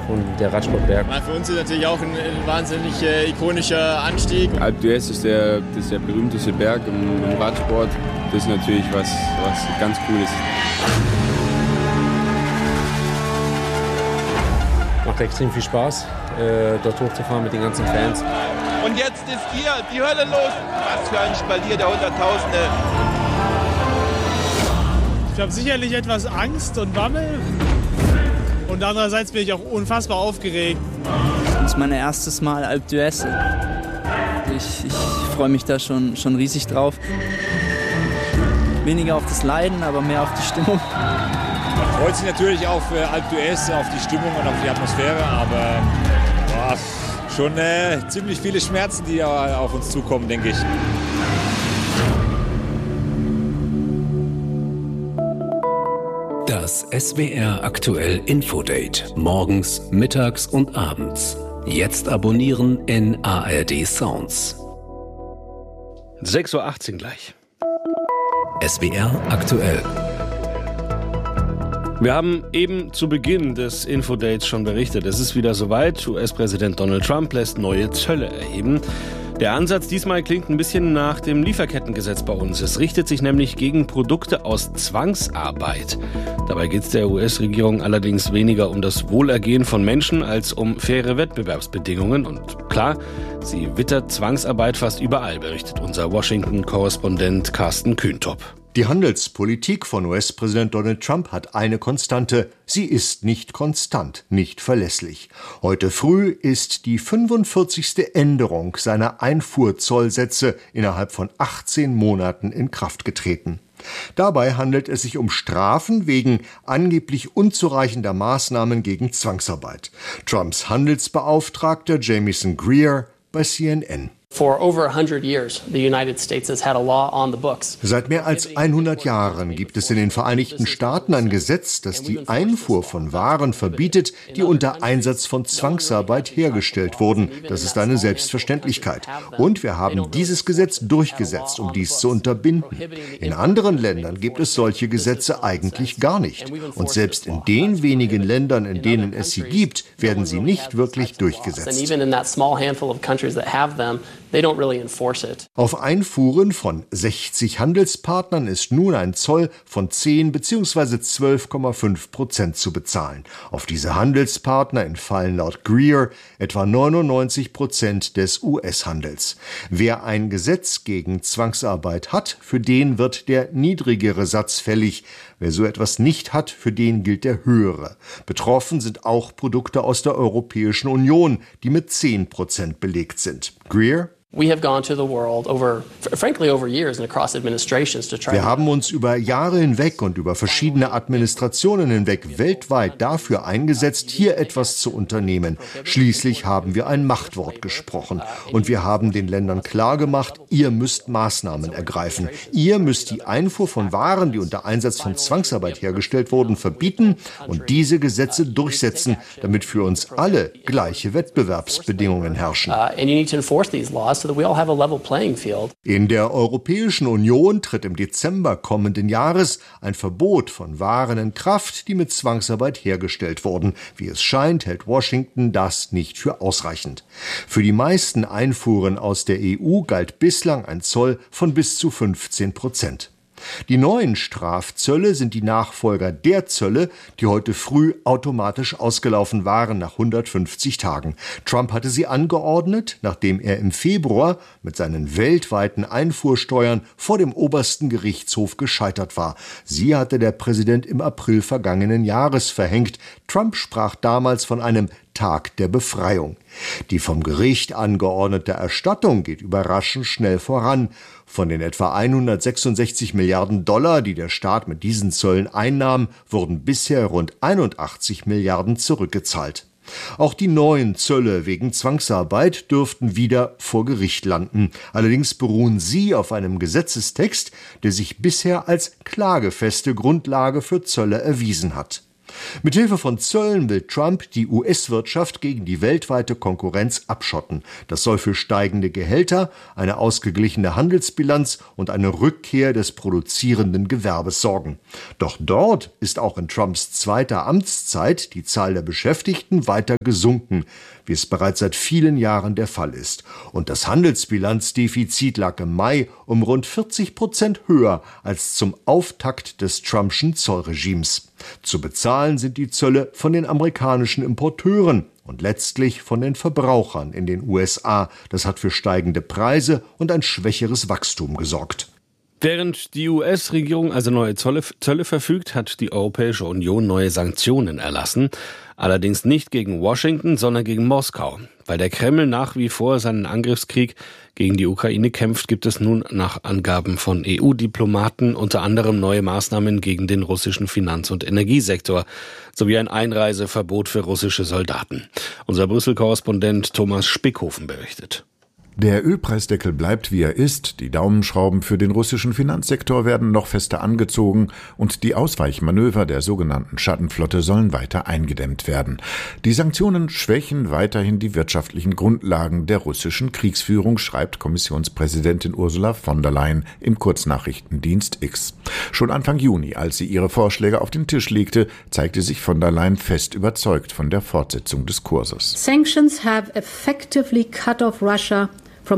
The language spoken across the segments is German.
und der Radsportberg. Für uns ist natürlich auch ein wahnsinnig ikonischer Anstieg. Alpe d'Huez ist der berühmteste Berg im Radsport. Das ist natürlich was ganz Cooles. Macht extrem viel Spaß, dort hochzufahren mit den ganzen Fans. Und jetzt ist hier die Hölle los. Was für ein Spalier der Hunderttausende. Ich habe sicherlich etwas Angst und Bammel. Und andererseits bin ich auch unfassbar aufgeregt. Das ist mein erstes Mal Alpe d'Huez. Ich freue mich da schon riesig drauf. Weniger auf das Leiden, aber mehr auf die Stimmung. Man freut sich natürlich auf Alpe d'Huez, auf die Stimmung und auf die Atmosphäre, aber schon ziemlich viele Schmerzen, die auf uns zukommen, denke ich. Das SWR aktuell Infodate. Morgens, mittags und abends. Jetzt abonnieren in ARD Sounds. 6:18 Uhr gleich. SWR aktuell. Wir haben eben zu Beginn des Infodates schon berichtet. Es ist wieder soweit. US-Präsident Donald Trump lässt neue Zölle erheben. Der Ansatz diesmal klingt ein bisschen nach dem Lieferkettengesetz bei uns. Es richtet sich nämlich gegen Produkte aus Zwangsarbeit. Dabei geht es der US-Regierung allerdings weniger um das Wohlergehen von Menschen als um faire Wettbewerbsbedingungen. Und klar, sie wittert Zwangsarbeit fast überall, berichtet unser Washington-Korrespondent Carsten Kühntop. Die Handelspolitik von US-Präsident Donald Trump hat eine Konstante. Sie ist nicht konstant, nicht verlässlich. Heute früh ist die 45. Änderung seiner Einfuhrzollsätze innerhalb von 18 Monaten in Kraft getreten. Dabei handelt es sich um Strafen wegen angeblich unzureichender Maßnahmen gegen Zwangsarbeit. Trumps Handelsbeauftragter Jamieson Greer bei CNN. Seit mehr als 100 Jahren gibt es in den Vereinigten Staaten ein Gesetz, das die Einfuhr von Waren verbietet, die unter Einsatz von Zwangsarbeit hergestellt wurden. Das ist eine Selbstverständlichkeit. Und wir haben dieses Gesetz durchgesetzt, um dies zu unterbinden. In anderen Ländern gibt es solche Gesetze eigentlich gar nicht. Und selbst in den wenigen Ländern, in denen es sie gibt, werden sie nicht wirklich durchgesetzt. Auf Einfuhren von 60 Handelspartnern ist nun ein Zoll von 10 bzw. 12,5% zu bezahlen. Auf diese Handelspartner entfallen laut Greer etwa 99% des US-Handels. Wer ein Gesetz gegen Zwangsarbeit hat, für den wird der niedrigere Satz fällig. Wer so etwas nicht hat, für den gilt der höhere. Betroffen sind auch Produkte aus der Europäischen Union, die mit 10% belegt sind. Greer: Wir haben uns über Jahre hinweg und über verschiedene Administrationen hinweg weltweit dafür eingesetzt, hier etwas zu unternehmen. Schließlich haben wir ein Machtwort gesprochen. Und wir haben den Ländern klargemacht, ihr müsst Maßnahmen ergreifen. Ihr müsst die Einfuhr von Waren, die unter Einsatz von Zwangsarbeit hergestellt wurden, verbieten und diese Gesetze durchsetzen, damit für uns alle gleiche Wettbewerbsbedingungen herrschen. In der Europäischen Union tritt im Dezember kommenden Jahres ein Verbot von Waren in Kraft, die mit Zwangsarbeit hergestellt wurden. Wie es scheint, hält Washington das nicht für ausreichend. Für die meisten Einfuhren aus der EU galt bislang ein Zoll von bis zu 15%. Die neuen Strafzölle sind die Nachfolger der Zölle, die heute früh automatisch ausgelaufen waren nach 150 Tagen. Trump hatte sie angeordnet, nachdem er im Februar mit seinen weltweiten Einfuhrsteuern vor dem obersten Gerichtshof gescheitert war. Sie hatte der Präsident im April vergangenen Jahres verhängt. Trump sprach damals von einem Tag der Befreiung. Die vom Gericht angeordnete Erstattung geht überraschend schnell voran. Von den etwa 166 Milliarden $, die der Staat mit diesen Zöllen einnahm, wurden bisher rund 81 Milliarden zurückgezahlt. Auch die neuen Zölle wegen Zwangsarbeit dürften wieder vor Gericht landen. Allerdings beruhen sie auf einem Gesetzestext, der sich bisher als klagefeste Grundlage für Zölle erwiesen hat. Mithilfe von Zöllen will Trump die US-Wirtschaft gegen die weltweite Konkurrenz abschotten. Das soll für steigende Gehälter, eine ausgeglichene Handelsbilanz und eine Rückkehr des produzierenden Gewerbes sorgen. Doch dort ist auch in Trumps zweiter Amtszeit die Zahl der Beschäftigten weiter gesunken, wie es bereits seit vielen Jahren der Fall ist. Und das Handelsbilanzdefizit lag im Mai um rund 40% höher als zum Auftakt des Trumpschen Zollregimes. Zu bezahlen sind die Zölle von den amerikanischen Importeuren und letztlich von den Verbrauchern in den USA. Das hat für steigende Preise und ein schwächeres Wachstum gesorgt. Während die US-Regierung also neue Zölle verfügt, hat die Europäische Union neue Sanktionen erlassen. Allerdings nicht gegen Washington, sondern gegen Moskau. Weil der Kreml nach wie vor seinen Angriffskrieg gegen die Ukraine kämpft, gibt es nun nach Angaben von EU-Diplomaten unter anderem neue Maßnahmen gegen den russischen Finanz- und Energiesektor sowie ein Einreiseverbot für russische Soldaten. Unser Brüssel-Korrespondent Thomas Spickhofen berichtet. Der Ölpreisdeckel bleibt, wie er ist. Die Daumenschrauben für den russischen Finanzsektor werden noch fester angezogen und die Ausweichmanöver der sogenannten Schattenflotte sollen weiter eingedämmt werden. Die Sanktionen schwächen weiterhin die wirtschaftlichen Grundlagen der russischen Kriegsführung, schreibt Kommissionspräsidentin Ursula von der Leyen im Kurznachrichtendienst X. Schon Anfang Juni, als sie ihre Vorschläge auf den Tisch legte, zeigte sich von der Leyen fest überzeugt von der Fortsetzung des Kurses. Sanctions have effectively cut off Russia.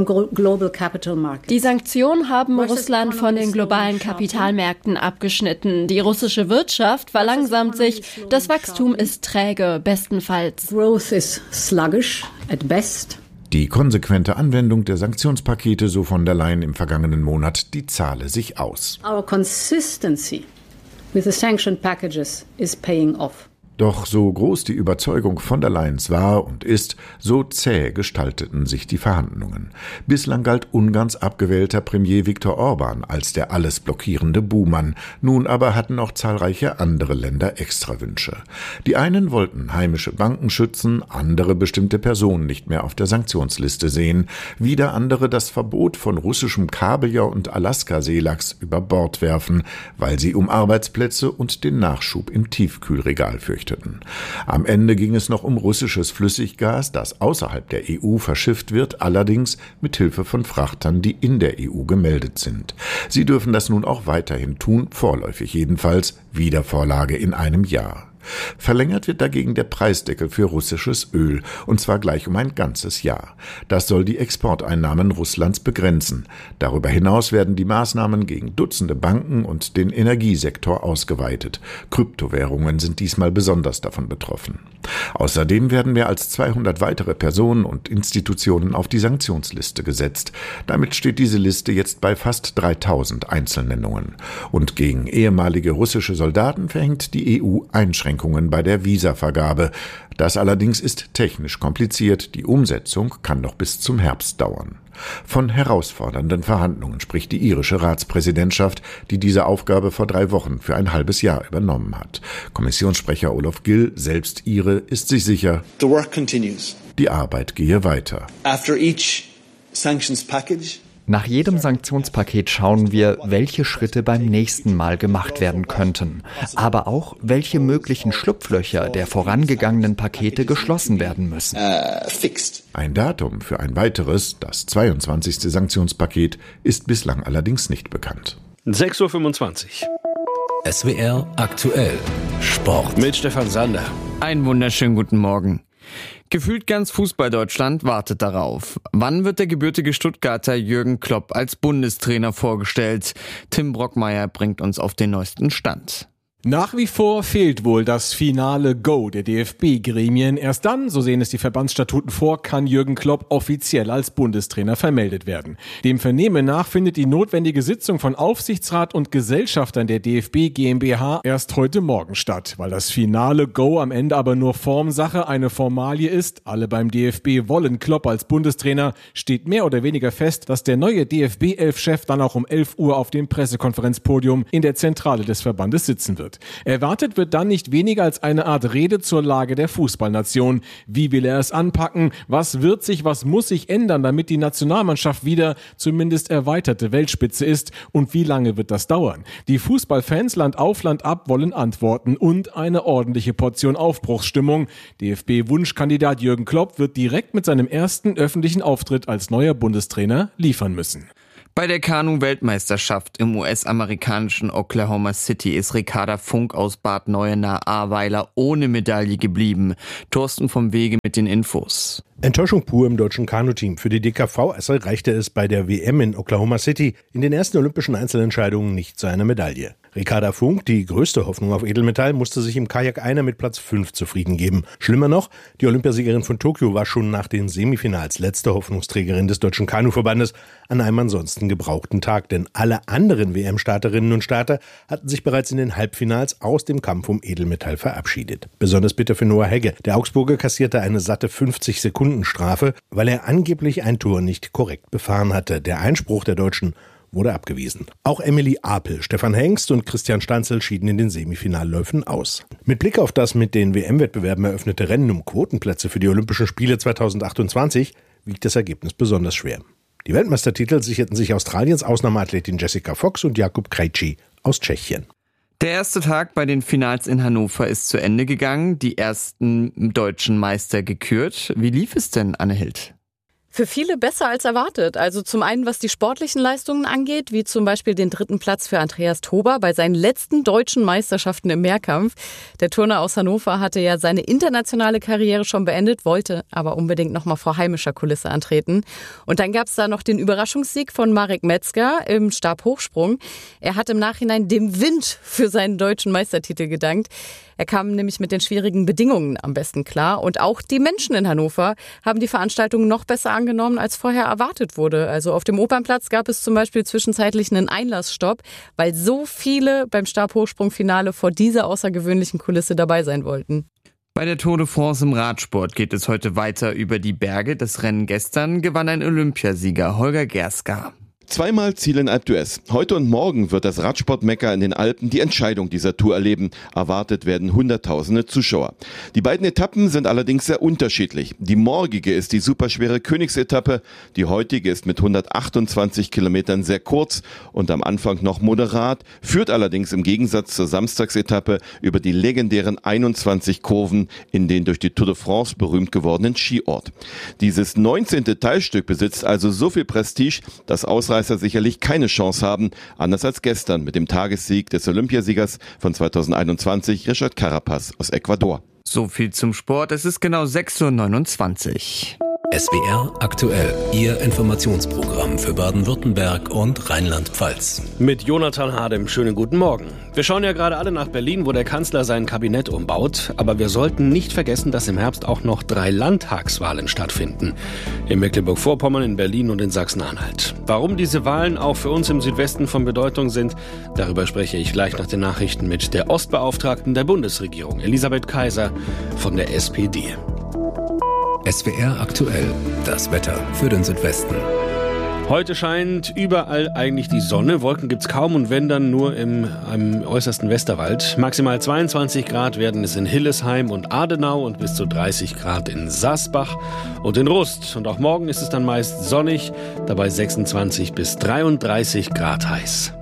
Die Sanktionen haben Russland von den globalen Kapitalmärkten abgeschnitten. Die russische Wirtschaft verlangsamt sich. Das Wachstum ist träge, bestenfalls. Growth is sluggish at best. Die konsequente Anwendung der Sanktionspakete, so von der Leyen im vergangenen Monat, die zahle sich aus. Our consistency with the sanctioned packages is paying off. Doch so groß die Überzeugung von der Leyens war und ist, so zäh gestalteten sich die Verhandlungen. Bislang galt Ungarns abgewählter Premier Viktor Orban als der alles blockierende Buhmann. Nun aber hatten auch zahlreiche andere Länder Extrawünsche. Die einen wollten heimische Banken schützen, andere bestimmte Personen nicht mehr auf der Sanktionsliste sehen, wieder andere das Verbot von russischem Kabeljau und Alaska-Seelachs über Bord werfen, weil sie um Arbeitsplätze und den Nachschub im Tiefkühlregal fürchteten. Am Ende ging es noch um russisches Flüssiggas, das außerhalb der EU verschifft wird, allerdings mit Hilfe von Frachtern, die in der EU gemeldet sind. Sie dürfen das nun auch weiterhin tun, vorläufig jedenfalls, Wiedervorlage in einem Jahr. Verlängert wird dagegen der Preisdeckel für russisches Öl, und zwar gleich um ein ganzes Jahr. Das soll die Exporteinnahmen Russlands begrenzen. Darüber hinaus werden die Maßnahmen gegen Dutzende Banken und den Energiesektor ausgeweitet. Kryptowährungen sind diesmal besonders davon betroffen. Außerdem werden mehr als 200 weitere Personen und Institutionen auf die Sanktionsliste gesetzt. Damit steht diese Liste jetzt bei fast 3000 Einzelnennungen. Und gegen ehemalige russische Soldaten verhängt die EU Einschränkungen bei der Visavergabe. Das allerdings ist technisch kompliziert. Die Umsetzung kann noch bis zum Herbst dauern. Von herausfordernden Verhandlungen spricht die irische Ratspräsidentschaft, die diese Aufgabe vor 3 Wochen für ein halbes Jahr übernommen hat. Kommissionssprecher Olaf Gill, selbst Ire, ist sich sicher, the work continues. Die Arbeit gehe weiter. After each sanctions package, nach jedem Sanktionspaket schauen wir, welche Schritte beim nächsten Mal gemacht werden könnten, aber auch, welche möglichen Schlupflöcher der vorangegangenen Pakete geschlossen werden müssen. Ein Datum für ein weiteres, das 22. Sanktionspaket, ist bislang allerdings nicht bekannt. 6:25 Uhr. SWR aktuell Sport mit Stefan Sander. Einen wunderschönen guten Morgen. Gefühlt ganz Fußball-Deutschland wartet darauf. Wann wird der gebürtige Stuttgarter Jürgen Klopp als Bundestrainer vorgestellt? Tim Brockmeier bringt uns auf den neuesten Stand. Nach wie vor fehlt wohl das finale Go der DFB-Gremien. Erst dann, so sehen es die Verbandsstatuten vor, kann Jürgen Klopp offiziell als Bundestrainer vermeldet werden. Dem Vernehmen nach findet die notwendige Sitzung von Aufsichtsrat und Gesellschaftern der DFB GmbH erst heute Morgen statt. Weil das finale Go am Ende aber nur Formsache, eine Formalie ist, alle beim DFB wollen Klopp als Bundestrainer, steht mehr oder weniger fest, dass der neue DFB-11-Chef dann auch um 11 Uhr auf dem Pressekonferenzpodium in der Zentrale des Verbandes sitzen wird. wird. Erwartet wird dann nicht weniger als eine Art Rede zur Lage der Fußballnation. Wie will er es anpacken? Was muss sich ändern, damit die Nationalmannschaft wieder zumindest erweiterte Weltspitze ist? Und wie lange wird das dauern? Die Fußballfans Land auf, Land ab wollen Antworten und eine ordentliche Portion Aufbruchsstimmung. DFB-Wunschkandidat Jürgen Klopp wird direkt mit seinem ersten öffentlichen Auftritt als neuer Bundestrainer liefern müssen. Bei der Kanu-Weltmeisterschaft im US-amerikanischen Oklahoma City ist Ricarda Funk aus Bad Neuenahr-Ahrweiler ohne Medaille geblieben. Thorsten vom Wege mit den Infos. Enttäuschung pur im deutschen Kanuteam. Für die DKV reichte es bei der WM in Oklahoma City in den ersten olympischen Einzelentscheidungen nicht zu einer Medaille. Ricarda Funk, die größte Hoffnung auf Edelmetall, musste sich im Kajak-Einer mit Platz 5 zufrieden geben. Schlimmer noch, die Olympiasiegerin von Tokio war schon nach den Semifinals letzte Hoffnungsträgerin des Deutschen Kanuverbandes an einem ansonsten gebrauchten Tag. Denn alle anderen WM-Starterinnen und Starter hatten sich bereits in den Halbfinals aus dem Kampf um Edelmetall verabschiedet. Besonders bitter für Noah Hegge. Der Augsburger kassierte eine satte 50 Sekunden Strafe, weil er angeblich ein Tor nicht korrekt befahren hatte. Der Einspruch der Deutschen wurde abgewiesen. Auch Emily Apel, Stefan Hengst und Christian Stanzel schieden in den Semifinalläufen aus. Mit Blick auf das mit den WM-Wettbewerben eröffnete Rennen um Quotenplätze für die Olympischen Spiele 2028 wiegt das Ergebnis besonders schwer. Die Weltmeistertitel sicherten sich Australiens Ausnahmeathletin Jessica Fox und Jakub Krejci aus Tschechien. Der erste Tag bei den Finals in Hannover ist zu Ende gegangen. Die ersten deutschen Meister gekürt. Wie lief es denn, Anne Hild? Für viele besser als erwartet. Also zum einen, was die sportlichen Leistungen angeht, wie zum Beispiel den 3. Platz für Andreas Tober bei seinen letzten deutschen Meisterschaften im Mehrkampf. Der Turner aus Hannover hatte ja seine internationale Karriere schon beendet, wollte aber unbedingt nochmal vor heimischer Kulisse antreten. Und dann gab es da noch den Überraschungssieg von Marek Metzger im Stabhochsprung. Er hat im Nachhinein dem Wind für seinen deutschen Meistertitel gedankt. Er kam nämlich mit den schwierigen Bedingungen am besten klar. Und auch die Menschen in Hannover haben die Veranstaltung noch besser angenommen, als vorher erwartet wurde. Also auf dem Opernplatz gab es zum Beispiel zwischenzeitlich einen Einlassstopp, weil so viele beim Stabhochsprungfinale vor dieser außergewöhnlichen Kulisse dabei sein wollten. Bei der Tour de France im Radsport geht es heute weiter über die Berge. Das Rennen gestern gewann ein Olympiasieger, Holger Gerska. Zweimal Ziel in Alpe d'Huez. Heute und morgen wird das Radsportmekka in den Alpen die Entscheidung dieser Tour erleben. Erwartet werden Hunderttausende Zuschauer. Die beiden Etappen sind allerdings sehr unterschiedlich. Die morgige ist die superschwere Königsetappe. Die heutige ist mit 128 Kilometern sehr kurz und am Anfang noch moderat, führt allerdings im Gegensatz zur Samstagsetappe über die legendären 21 Kurven in den durch die Tour de France berühmt gewordenen Skiort. Dieses 19. Teilstück besitzt also so viel Prestige, dass Ausreißer sicherlich keine Chance haben, anders als gestern mit dem Tagessieg des Olympiasiegers von 2021, Richard Carapaz aus Ecuador. So viel zum Sport, es ist genau 6:29 Uhr. SWR aktuell, Ihr Informationsprogramm für Baden-Württemberg und Rheinland-Pfalz. Mit Jonathan Hadem, schönen guten Morgen. Wir schauen ja gerade alle nach Berlin, wo der Kanzler sein Kabinett umbaut. Aber wir sollten nicht vergessen, dass im Herbst auch noch 3 Landtagswahlen stattfinden. In Mecklenburg-Vorpommern, in Berlin und in Sachsen-Anhalt. Warum diese Wahlen auch für uns im Südwesten von Bedeutung sind, darüber spreche ich gleich nach den Nachrichten mit der Ostbeauftragten der Bundesregierung, Elisabeth Kaiser von der SPD. SWR aktuell, das Wetter für den Südwesten. Heute scheint überall eigentlich die Sonne. Wolken gibt's kaum und wenn dann nur im äußersten Westerwald. Maximal 22 Grad werden es in Hillesheim und Adenau und bis zu 30 Grad in Sasbach und in Rust. Und auch morgen ist es dann meist sonnig, dabei 26 bis 33 Grad heiß.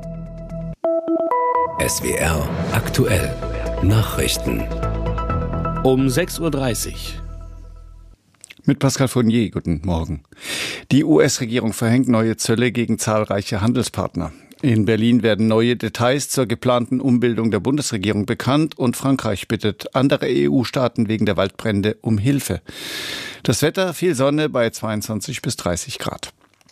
SWR aktuell, Nachrichten. Um 6:30 Uhr. Mit Pascal Fournier, guten Morgen. Die US-Regierung verhängt neue Zölle gegen zahlreiche Handelspartner. In Berlin werden neue Details zur geplanten Umbildung der Bundesregierung bekannt und Frankreich bittet andere EU-Staaten wegen der Waldbrände um Hilfe. Das Wetter, viel Sonne bei 22 bis 30 Grad.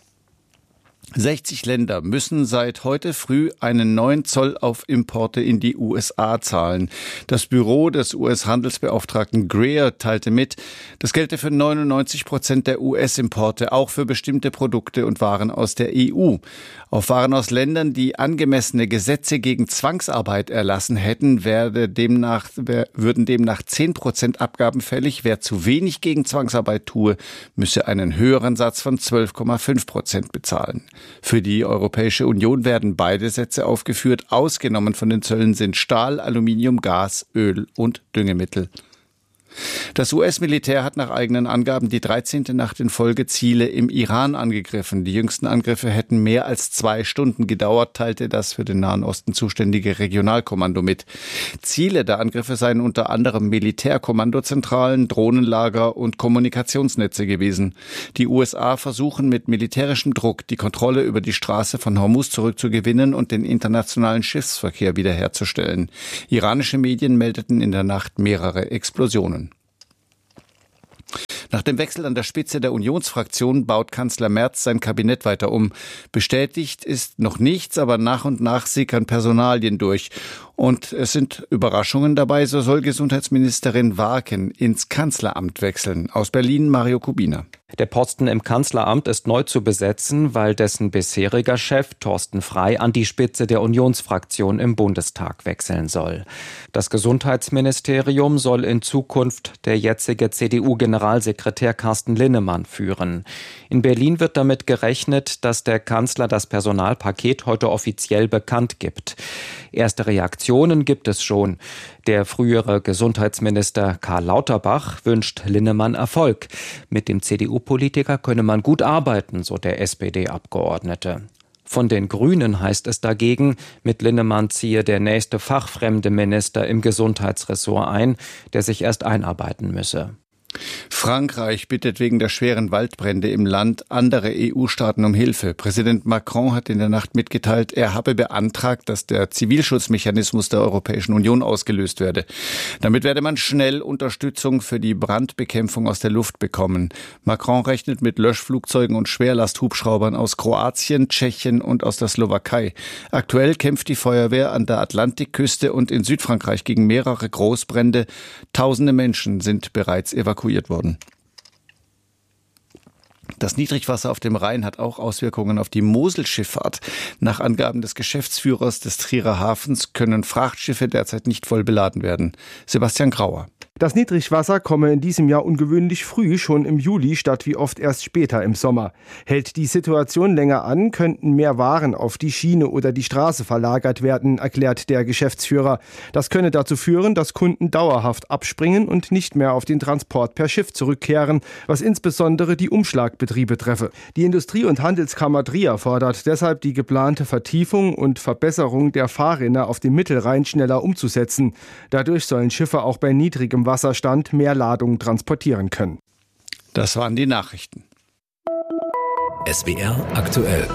60 Länder müssen seit heute früh einen neuen Zoll auf Importe in die USA zahlen. Das Büro des US-Handelsbeauftragten Greer teilte mit, das gelte für 99% der US-Importe, auch für bestimmte Produkte und Waren aus der EU. Auf Waren aus Ländern, die angemessene Gesetze gegen Zwangsarbeit erlassen hätten, würden demnach 10% Abgaben fällig. Wer zu wenig gegen Zwangsarbeit tue, müsse einen höheren Satz von 12,5% bezahlen. Für die Europäische Union werden beide Sätze aufgeführt. Ausgenommen von den Zöllen sind Stahl, Aluminium, Gas, Öl und Düngemittel. Das US-Militär hat nach eigenen Angaben die 13. Nacht in Folge Ziele im Iran angegriffen. Die jüngsten Angriffe hätten mehr als 2 Stunden gedauert, teilte das für den Nahen Osten zuständige Regionalkommando mit. Ziele der Angriffe seien unter anderem Militärkommandozentralen, Drohnenlager und Kommunikationsnetze gewesen. Die USA versuchen mit militärischem Druck die Kontrolle über die Straße von Hormuz zurückzugewinnen und den internationalen Schiffsverkehr wiederherzustellen. Iranische Medien meldeten in der Nacht mehrere Explosionen. Nach dem Wechsel an der Spitze der Unionsfraktion baut Kanzler Merz sein Kabinett weiter um. Bestätigt ist noch nichts, aber nach und nach sickern Personalien durch. Und es sind Überraschungen dabei, so soll Gesundheitsministerin Warken ins Kanzleramt wechseln. Aus Berlin Mario Kubina. Der Posten im Kanzleramt ist neu zu besetzen, weil dessen bisheriger Chef Thorsten Frey an die Spitze der Unionsfraktion im Bundestag wechseln soll. Das Gesundheitsministerium soll in Zukunft der jetzige CDU-Generalsekretär Carsten Linnemann führen. In Berlin wird damit gerechnet, dass der Kanzler das Personalpaket heute offiziell bekannt gibt. Erste Reaktionen gibt es schon. Der frühere Gesundheitsminister Karl Lauterbach wünscht Linnemann Erfolg. Mit dem CDU-Politiker könne man gut arbeiten, so der SPD-Abgeordnete. Von den Grünen heißt es dagegen, mit Linnemann ziehe der nächste fachfremde Minister im Gesundheitsressort ein, der sich erst einarbeiten müsse. Frankreich bittet wegen der schweren Waldbrände im Land andere EU-Staaten um Hilfe. Präsident Macron hat in der Nacht mitgeteilt, er habe beantragt, dass der Zivilschutzmechanismus der Europäischen Union ausgelöst werde. Damit werde man schnell Unterstützung für die Brandbekämpfung aus der Luft bekommen. Macron rechnet mit Löschflugzeugen und Schwerlasthubschraubern aus Kroatien, Tschechien und aus der Slowakei. Aktuell kämpft die Feuerwehr an der Atlantikküste und in Südfrankreich gegen mehrere Großbrände. Tausende Menschen sind bereits evakuiert worden. Das Niedrigwasser auf dem Rhein hat auch Auswirkungen auf die Moselschifffahrt. Nach Angaben des Geschäftsführers des Trierer Hafens können Frachtschiffe derzeit nicht voll beladen werden. Sebastian Grauer. Das Niedrigwasser komme in diesem Jahr ungewöhnlich früh, schon im Juli, statt wie oft erst später im Sommer. Hält die Situation länger an, könnten mehr Waren auf die Schiene oder die Straße verlagert werden, erklärt der Geschäftsführer. Das könne dazu führen, dass Kunden dauerhaft abspringen und nicht mehr auf den Transport per Schiff zurückkehren, was insbesondere die Umschlagbetriebe treffe. Die Industrie- und Handelskammer Trier fordert deshalb, die geplante Vertiefung und Verbesserung der Fahrrinne auf dem Mittelrhein schneller umzusetzen. Dadurch sollen Schiffe auch bei niedrigem Wasserstand mehr Ladungen transportieren können. Das waren die Nachrichten. SWR aktuell.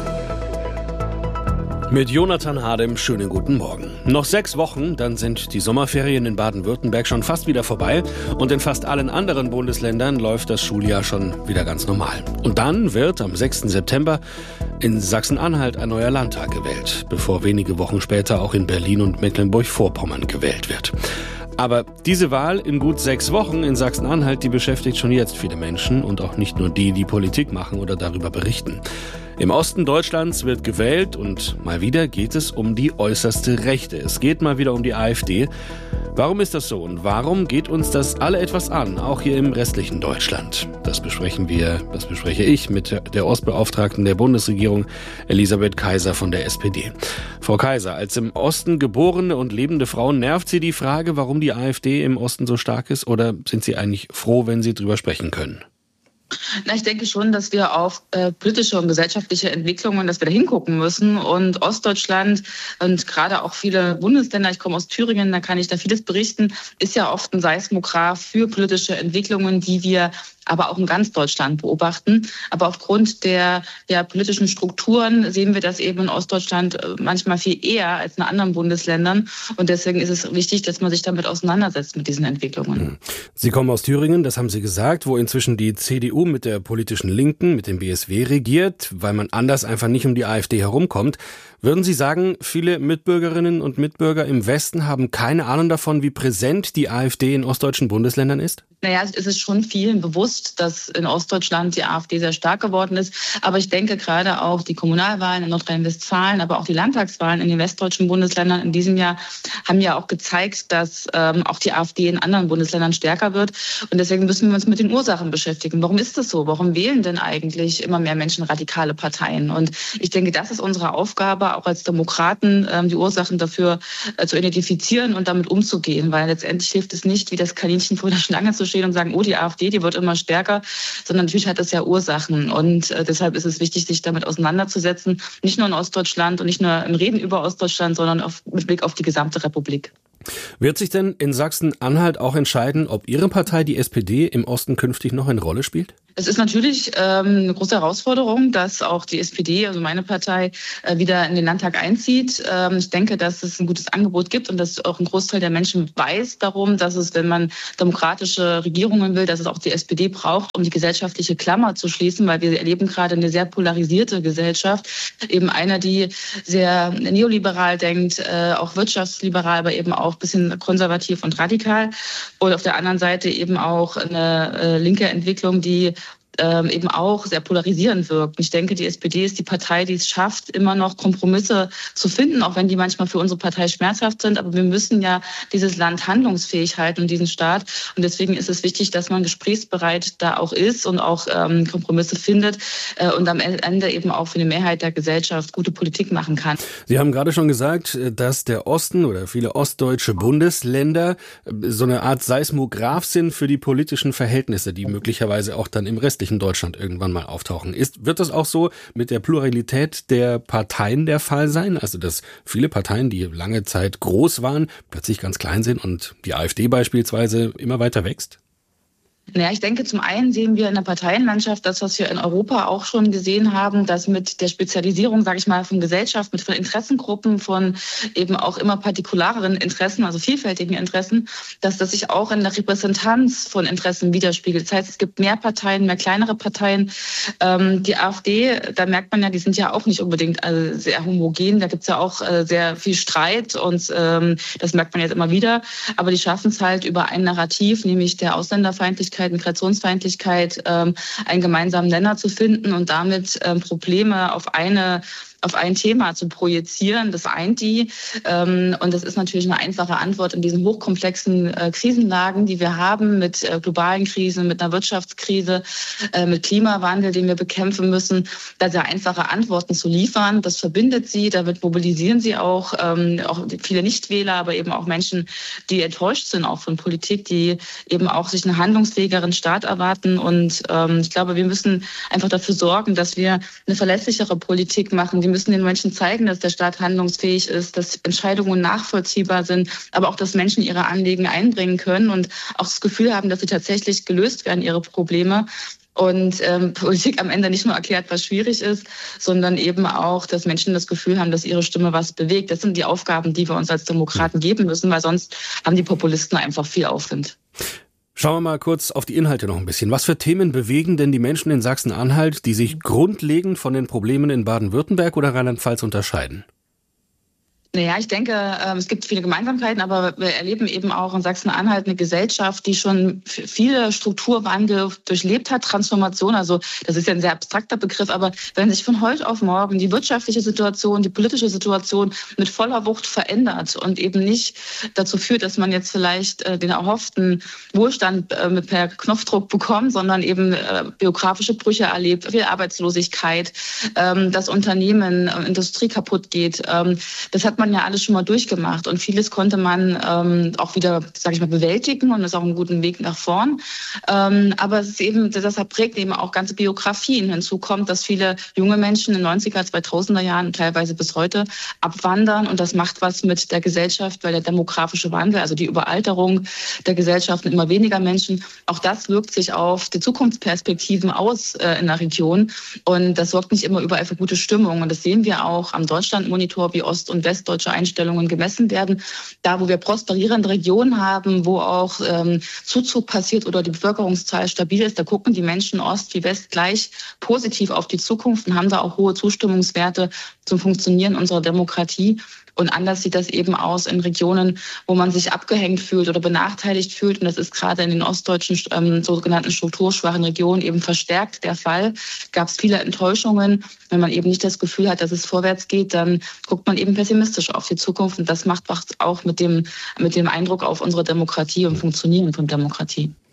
Mit Jonathan Hadem, schönen guten Morgen. Noch 6 Wochen, dann sind die Sommerferien in Baden-Württemberg schon fast wieder vorbei und in fast allen anderen Bundesländern läuft das Schuljahr schon wieder ganz normal. Und dann wird am 6. September in Sachsen-Anhalt ein neuer Landtag gewählt, bevor wenige Wochen später auch in Berlin und Mecklenburg-Vorpommern gewählt wird. Aber diese Wahl in gut 6 Wochen in Sachsen-Anhalt, die beschäftigt schon jetzt viele Menschen und auch nicht nur die, die Politik machen oder darüber berichten. Im Osten Deutschlands wird gewählt und mal wieder geht es um die äußerste Rechte. Es geht mal wieder um die AfD. Warum ist das so und warum geht uns das alle etwas an, auch hier im restlichen Deutschland? Das bespreche ich mit der Ostbeauftragten der Bundesregierung, Elisabeth Kaiser von der SPD. Frau Kaiser, als im Osten geborene und lebende Frau, nervt Sie die Frage, warum die AfD im Osten so stark ist, oder sind Sie eigentlich froh, wenn Sie drüber sprechen können? Na, ich denke schon, dass wir auf politische und gesellschaftliche Entwicklungen, dass wir da hingucken müssen. Und Ostdeutschland und gerade auch viele Bundesländer, ich komme aus Thüringen, da kann ich da vieles berichten, ist ja oft ein Seismograph für politische Entwicklungen, die wir aber auch in ganz Deutschland beobachten. Aber aufgrund der politischen Strukturen sehen wir das eben in Ostdeutschland manchmal viel eher als in anderen Bundesländern. Und deswegen ist es wichtig, dass man sich damit auseinandersetzt mit diesen Entwicklungen. Sie kommen aus Thüringen, das haben Sie gesagt, wo inzwischen die CDU mit der politischen Linken, mit dem BSW regiert, weil man anders einfach nicht um die AfD herumkommt. Würden Sie sagen, viele Mitbürgerinnen und Mitbürger im Westen haben keine Ahnung davon, wie präsent die AfD in ostdeutschen Bundesländern ist? Naja, es ist schon vielen bewusst, dass in Ostdeutschland die AfD sehr stark geworden ist. Aber ich denke gerade auch die Kommunalwahlen in Nordrhein-Westfalen, aber auch die Landtagswahlen in den westdeutschen Bundesländern in diesem Jahr haben ja auch gezeigt, dass auch die AfD in anderen Bundesländern stärker wird. Und deswegen müssen wir uns mit den Ursachen beschäftigen. Warum ist ist das so? Warum wählen denn eigentlich immer mehr Menschen radikale Parteien? Und ich denke, das ist unsere Aufgabe, auch als Demokraten, die Ursachen dafür zu identifizieren und damit umzugehen. Weil letztendlich hilft es nicht, wie das Kaninchen vor der Schlange zu stehen und sagen, oh, die AfD, die wird immer stärker, sondern natürlich hat das ja Ursachen. Und deshalb ist es wichtig, sich damit auseinanderzusetzen, nicht nur in Ostdeutschland und nicht nur im Reden über Ostdeutschland, sondern mit Blick auf die gesamte Republik. Wird sich denn in Sachsen-Anhalt auch entscheiden, ob Ihre Partei, die SPD, im Osten künftig noch eine Rolle spielt? Es ist natürlich eine große Herausforderung, dass auch die SPD, also meine Partei, wieder in den Landtag einzieht. Ich denke, dass es ein gutes Angebot gibt und dass auch ein Großteil der Menschen weiß darum, dass es, wenn man demokratische Regierungen will, dass es auch die SPD braucht, um die gesellschaftliche Klammer zu schließen, weil wir erleben gerade eine sehr polarisierte Gesellschaft. Eben eine, die sehr neoliberal denkt, auch wirtschaftsliberal, aber eben auch ein bisschen konservativ und radikal. Und auf der anderen Seite eben auch eine linke Entwicklung, die eben auch sehr polarisierend wirkt. Ich denke, die SPD ist die Partei, die es schafft, immer noch Kompromisse zu finden, auch wenn die manchmal für unsere Partei schmerzhaft sind. Aber wir müssen ja dieses Land handlungsfähig halten und diesen Staat. Und deswegen ist es wichtig, dass man gesprächsbereit da auch ist und auch Kompromisse findet und am Ende eben auch für eine Mehrheit der Gesellschaft gute Politik machen kann. Sie haben gerade schon gesagt, dass der Osten oder viele ostdeutsche Bundesländer so eine Art Seismograph sind für die politischen Verhältnisse, die möglicherweise auch dann im restlichen Deutschland irgendwann mal auftauchen. Wird das auch so mit der Pluralität der Parteien der Fall sein? Also, dass viele Parteien, die lange Zeit groß waren, plötzlich ganz klein sind und die AfD beispielsweise immer weiter wächst? Naja, ich denke, zum einen sehen wir in der Parteienlandschaft das, was wir in Europa auch schon gesehen haben, dass mit der Spezialisierung, sage ich mal, von Gesellschaft, mit von Interessengruppen, von eben auch immer partikulareren Interessen, also vielfältigen Interessen, dass das sich auch in der Repräsentanz von Interessen widerspiegelt. Das heißt, es gibt mehr Parteien, mehr kleinere Parteien. Die AfD, da merkt man ja, die sind ja auch nicht unbedingt sehr homogen. Da gibt es ja auch sehr viel Streit und das merkt man jetzt immer wieder. Aber die schaffen es halt über ein Narrativ, nämlich der Ausländerfeindlichkeit, Migrationsfeindlichkeit, einen gemeinsamen Nenner zu finden und damit Probleme auf ein Thema zu projizieren. Das eint die. Und das ist natürlich eine einfache Antwort in diesen hochkomplexen Krisenlagen, die wir haben, mit globalen Krisen, mit einer Wirtschaftskrise, mit Klimawandel, den wir bekämpfen müssen, da sehr einfache Antworten zu liefern. Das verbindet sie, damit mobilisieren sie auch viele Nichtwähler, aber eben auch Menschen, die enttäuscht sind auch von Politik, die eben auch sich einen handlungsfähigeren Staat erwarten. Und ich glaube, wir müssen einfach dafür sorgen, dass wir eine verlässlichere Politik machen. Wir müssen den Menschen zeigen, dass der Staat handlungsfähig ist, dass Entscheidungen nachvollziehbar sind, aber auch, dass Menschen ihre Anliegen einbringen können und auch das Gefühl haben, dass sie tatsächlich gelöst werden, ihre Probleme. Und Politik am Ende nicht nur erklärt, was schwierig ist, sondern eben auch, dass Menschen das Gefühl haben, dass ihre Stimme was bewegt. Das sind die Aufgaben, die wir uns als Demokraten geben müssen, weil sonst haben die Populisten einfach viel Aufwind. Schauen wir mal kurz auf die Inhalte noch ein bisschen. Was für Themen bewegen denn die Menschen in Sachsen-Anhalt, die sich grundlegend von den Problemen in Baden-Württemberg oder Rheinland-Pfalz unterscheiden? Naja, ich denke, es gibt viele Gemeinsamkeiten, aber wir erleben eben auch in Sachsen-Anhalt eine Gesellschaft, die schon viele Strukturwandel durchlebt hat, Transformation. Also das ist ja ein sehr abstrakter Begriff, aber wenn sich von heute auf morgen die wirtschaftliche Situation, die politische Situation mit voller Wucht verändert und eben nicht dazu führt, dass man jetzt vielleicht den erhofften Wohlstand per Knopfdruck bekommt, sondern eben biografische Brüche erlebt, viel Arbeitslosigkeit, das Unternehmen, Industrie kaputt geht. Das hat man ja alles schon mal durchgemacht und vieles konnte man auch wieder, sage ich mal, bewältigen und ist auch einen guten Weg nach vorn. Aber es ist eben, deshalb prägt eben auch ganze Biografien. Hinzu kommt, dass viele junge Menschen in den 90er, 2000er Jahren teilweise bis heute abwandern und das macht was mit der Gesellschaft, weil der demografische Wandel, also die Überalterung der Gesellschaft und immer weniger Menschen, auch das wirkt sich auf die Zukunftsperspektiven aus in der Region und das sorgt nicht immer überall für gute Stimmung und das sehen wir auch am Deutschlandmonitor, wie Ost- und Westdeutsche Einstellungen gemessen werden. Da, wo wir prosperierende Regionen haben, wo auch Zuzug passiert oder die Bevölkerungszahl stabil ist, da gucken die Menschen Ost wie West gleich positiv auf die Zukunft und haben da auch hohe Zustimmungswerte zum Funktionieren unserer Demokratie. Und anders sieht das eben aus in Regionen, wo man sich abgehängt fühlt oder benachteiligt fühlt. Und das ist gerade in den ostdeutschen sogenannten strukturschwachen Regionen eben verstärkt der Fall. Gab es viele Enttäuschungen. Wenn man eben nicht das Gefühl hat, dass es vorwärts geht, dann guckt man eben pessimistisch auf die Zukunft. Und das macht was auch mit dem Eindruck auf unsere Demokratie und Funktionieren von Demokratie.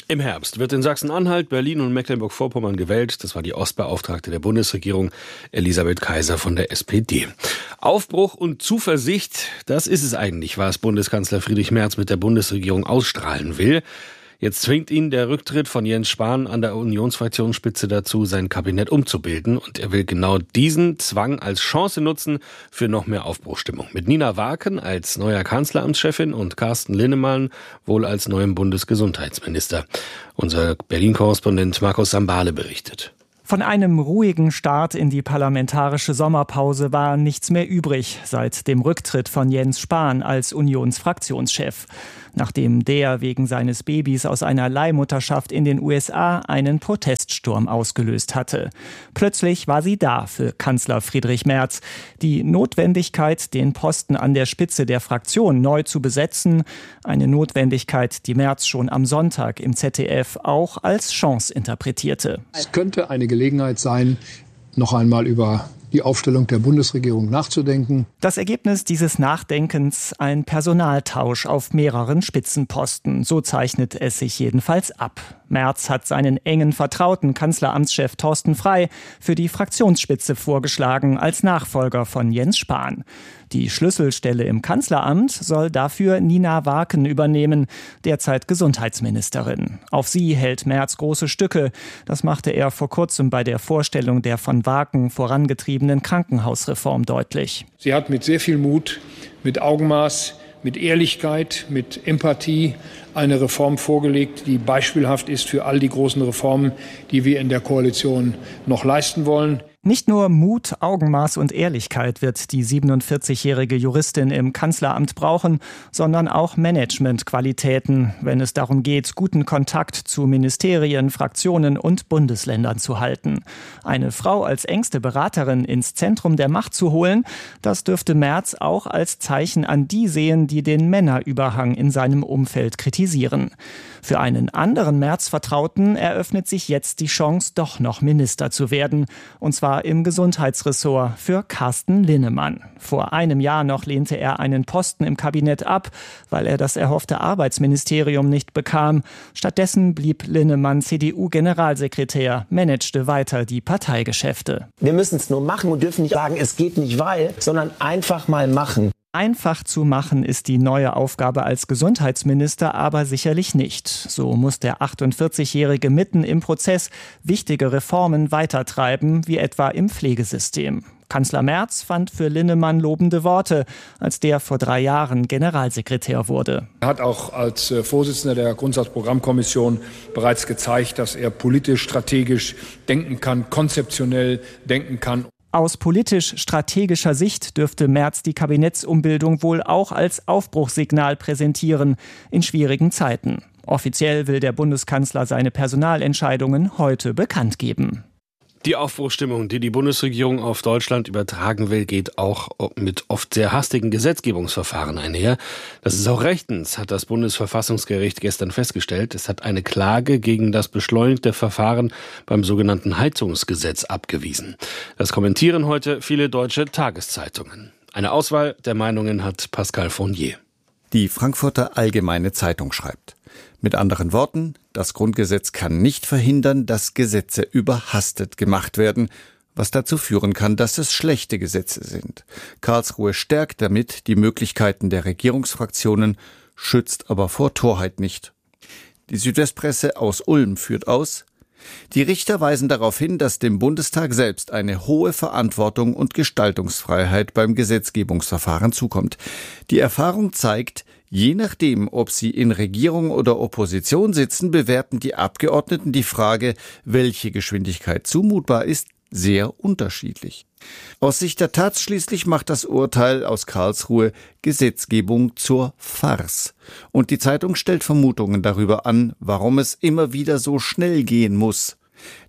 Im Herbst wird in Sachsen-Anhalt, Berlin und Mecklenburg-Vorpommern gewählt. Das war die Ostbeauftragte der Bundesregierung, Elisabeth Kaiser von der SPD. Aufbruch und Zuversicht, das ist es eigentlich, was Bundeskanzler Friedrich Merz mit der Bundesregierung ausstrahlen will. Jetzt zwingt ihn der Rücktritt von Jens Spahn an der Unionsfraktionsspitze dazu, sein Kabinett umzubilden. Und er will genau diesen Zwang als Chance nutzen für noch mehr Aufbruchstimmung. Mit Nina Waken als neuer Kanzleramtschefin und Carsten Linnemann wohl als neuem Bundesgesundheitsminister. Unser Berlin-Korrespondent Markus Sambale berichtet. Von einem ruhigen Start in die parlamentarische Sommerpause war nichts mehr übrig seit dem Rücktritt von Jens Spahn als Unionsfraktionschef. Nachdem der wegen seines Babys aus einer Leihmutterschaft in den USA einen Proteststurm ausgelöst hatte. Plötzlich war sie da für Kanzler Friedrich Merz. Die Notwendigkeit, den Posten an der Spitze der Fraktion neu zu besetzen, eine Notwendigkeit, die Merz schon am Sonntag im ZDF auch als Chance interpretierte. Es könnte eine Gelegenheit sein, noch einmal über die Aufstellung der Bundesregierung nachzudenken. Das Ergebnis dieses Nachdenkens: ein Personaltausch auf mehreren Spitzenposten. So zeichnet es sich jedenfalls ab. Merz hat seinen engen Vertrauten Kanzleramtschef Thorsten Frey für die Fraktionsspitze vorgeschlagen als Nachfolger von Jens Spahn. Die Schlüsselstelle im Kanzleramt soll dafür Nina Waken übernehmen, derzeit Gesundheitsministerin. Auf sie hält Merz große Stücke. Das machte er vor kurzem bei der Vorstellung der von Waken vorangetriebenen Krankenhausreform deutlich. Sie hat mit sehr viel Mut, mit Augenmaß, mit Ehrlichkeit, mit Empathie eine Reform vorgelegt, die beispielhaft ist für all die großen Reformen, die wir in der Koalition noch leisten wollen. Nicht nur Mut, Augenmaß und Ehrlichkeit wird die 47-jährige Juristin im Kanzleramt brauchen, sondern auch Managementqualitäten, wenn es darum geht, guten Kontakt zu Ministerien, Fraktionen und Bundesländern zu halten. Eine Frau als engste Beraterin ins Zentrum der Macht zu holen, das dürfte Merz auch als Zeichen an die sehen, die den Männerüberhang in seinem Umfeld kritisieren. Für einen anderen Merz-Vertrauten eröffnet sich jetzt die Chance, doch noch Minister zu werden, und zwar im Gesundheitsressort für Carsten Linnemann. Vor einem Jahr noch lehnte er einen Posten im Kabinett ab, weil er das erhoffte Arbeitsministerium nicht bekam. Stattdessen blieb Linnemann CDU-Generalsekretär, managte weiter die Parteigeschäfte. Wir müssen es nur machen und dürfen nicht sagen, es geht nicht weil, sondern einfach mal machen. Einfach zu machen ist die neue Aufgabe als Gesundheitsminister aber sicherlich nicht. So muss der 48-Jährige mitten im Prozess wichtige Reformen weitertreiben, wie etwa im Pflegesystem. Kanzler Merz fand für Linnemann lobende Worte, als der vor 3 Jahren Generalsekretär wurde. Er hat auch als Vorsitzender der Grundsatzprogrammkommission bereits gezeigt, dass er politisch, strategisch denken kann, konzeptionell denken kann. Aus politisch-strategischer Sicht dürfte Merz die Kabinettsumbildung wohl auch als Aufbruchssignal präsentieren in schwierigen Zeiten. Offiziell will der Bundeskanzler seine Personalentscheidungen heute bekannt geben. Die Aufbruchsstimmung, die die Bundesregierung auf Deutschland übertragen will, geht auch mit oft sehr hastigen Gesetzgebungsverfahren einher. Das ist auch rechtens, hat das Bundesverfassungsgericht gestern festgestellt. Es hat eine Klage gegen das beschleunigte Verfahren beim sogenannten Heizungsgesetz abgewiesen. Das kommentieren heute viele deutsche Tageszeitungen. Eine Auswahl der Meinungen hat Pascal Fournier. Die Frankfurter Allgemeine Zeitung schreibt: Mit anderen Worten, das Grundgesetz kann nicht verhindern, dass Gesetze überhastet gemacht werden, was dazu führen kann, dass es schlechte Gesetze sind. Karlsruhe stärkt damit die Möglichkeiten der Regierungsfraktionen, schützt aber vor Torheit nicht. Die Südwestpresse aus Ulm führt aus: Die Richter weisen darauf hin, dass dem Bundestag selbst eine hohe Verantwortung und Gestaltungsfreiheit beim Gesetzgebungsverfahren zukommt. Die Erfahrung zeigt, je nachdem, ob sie in Regierung oder Opposition sitzen, bewerten die Abgeordneten die Frage, welche Geschwindigkeit zumutbar ist, sehr unterschiedlich. Aus Sicht der Taz schließlich macht das Urteil aus Karlsruhe Gesetzgebung zur Farce. Und die Zeitung stellt Vermutungen darüber an, warum es immer wieder so schnell gehen muss.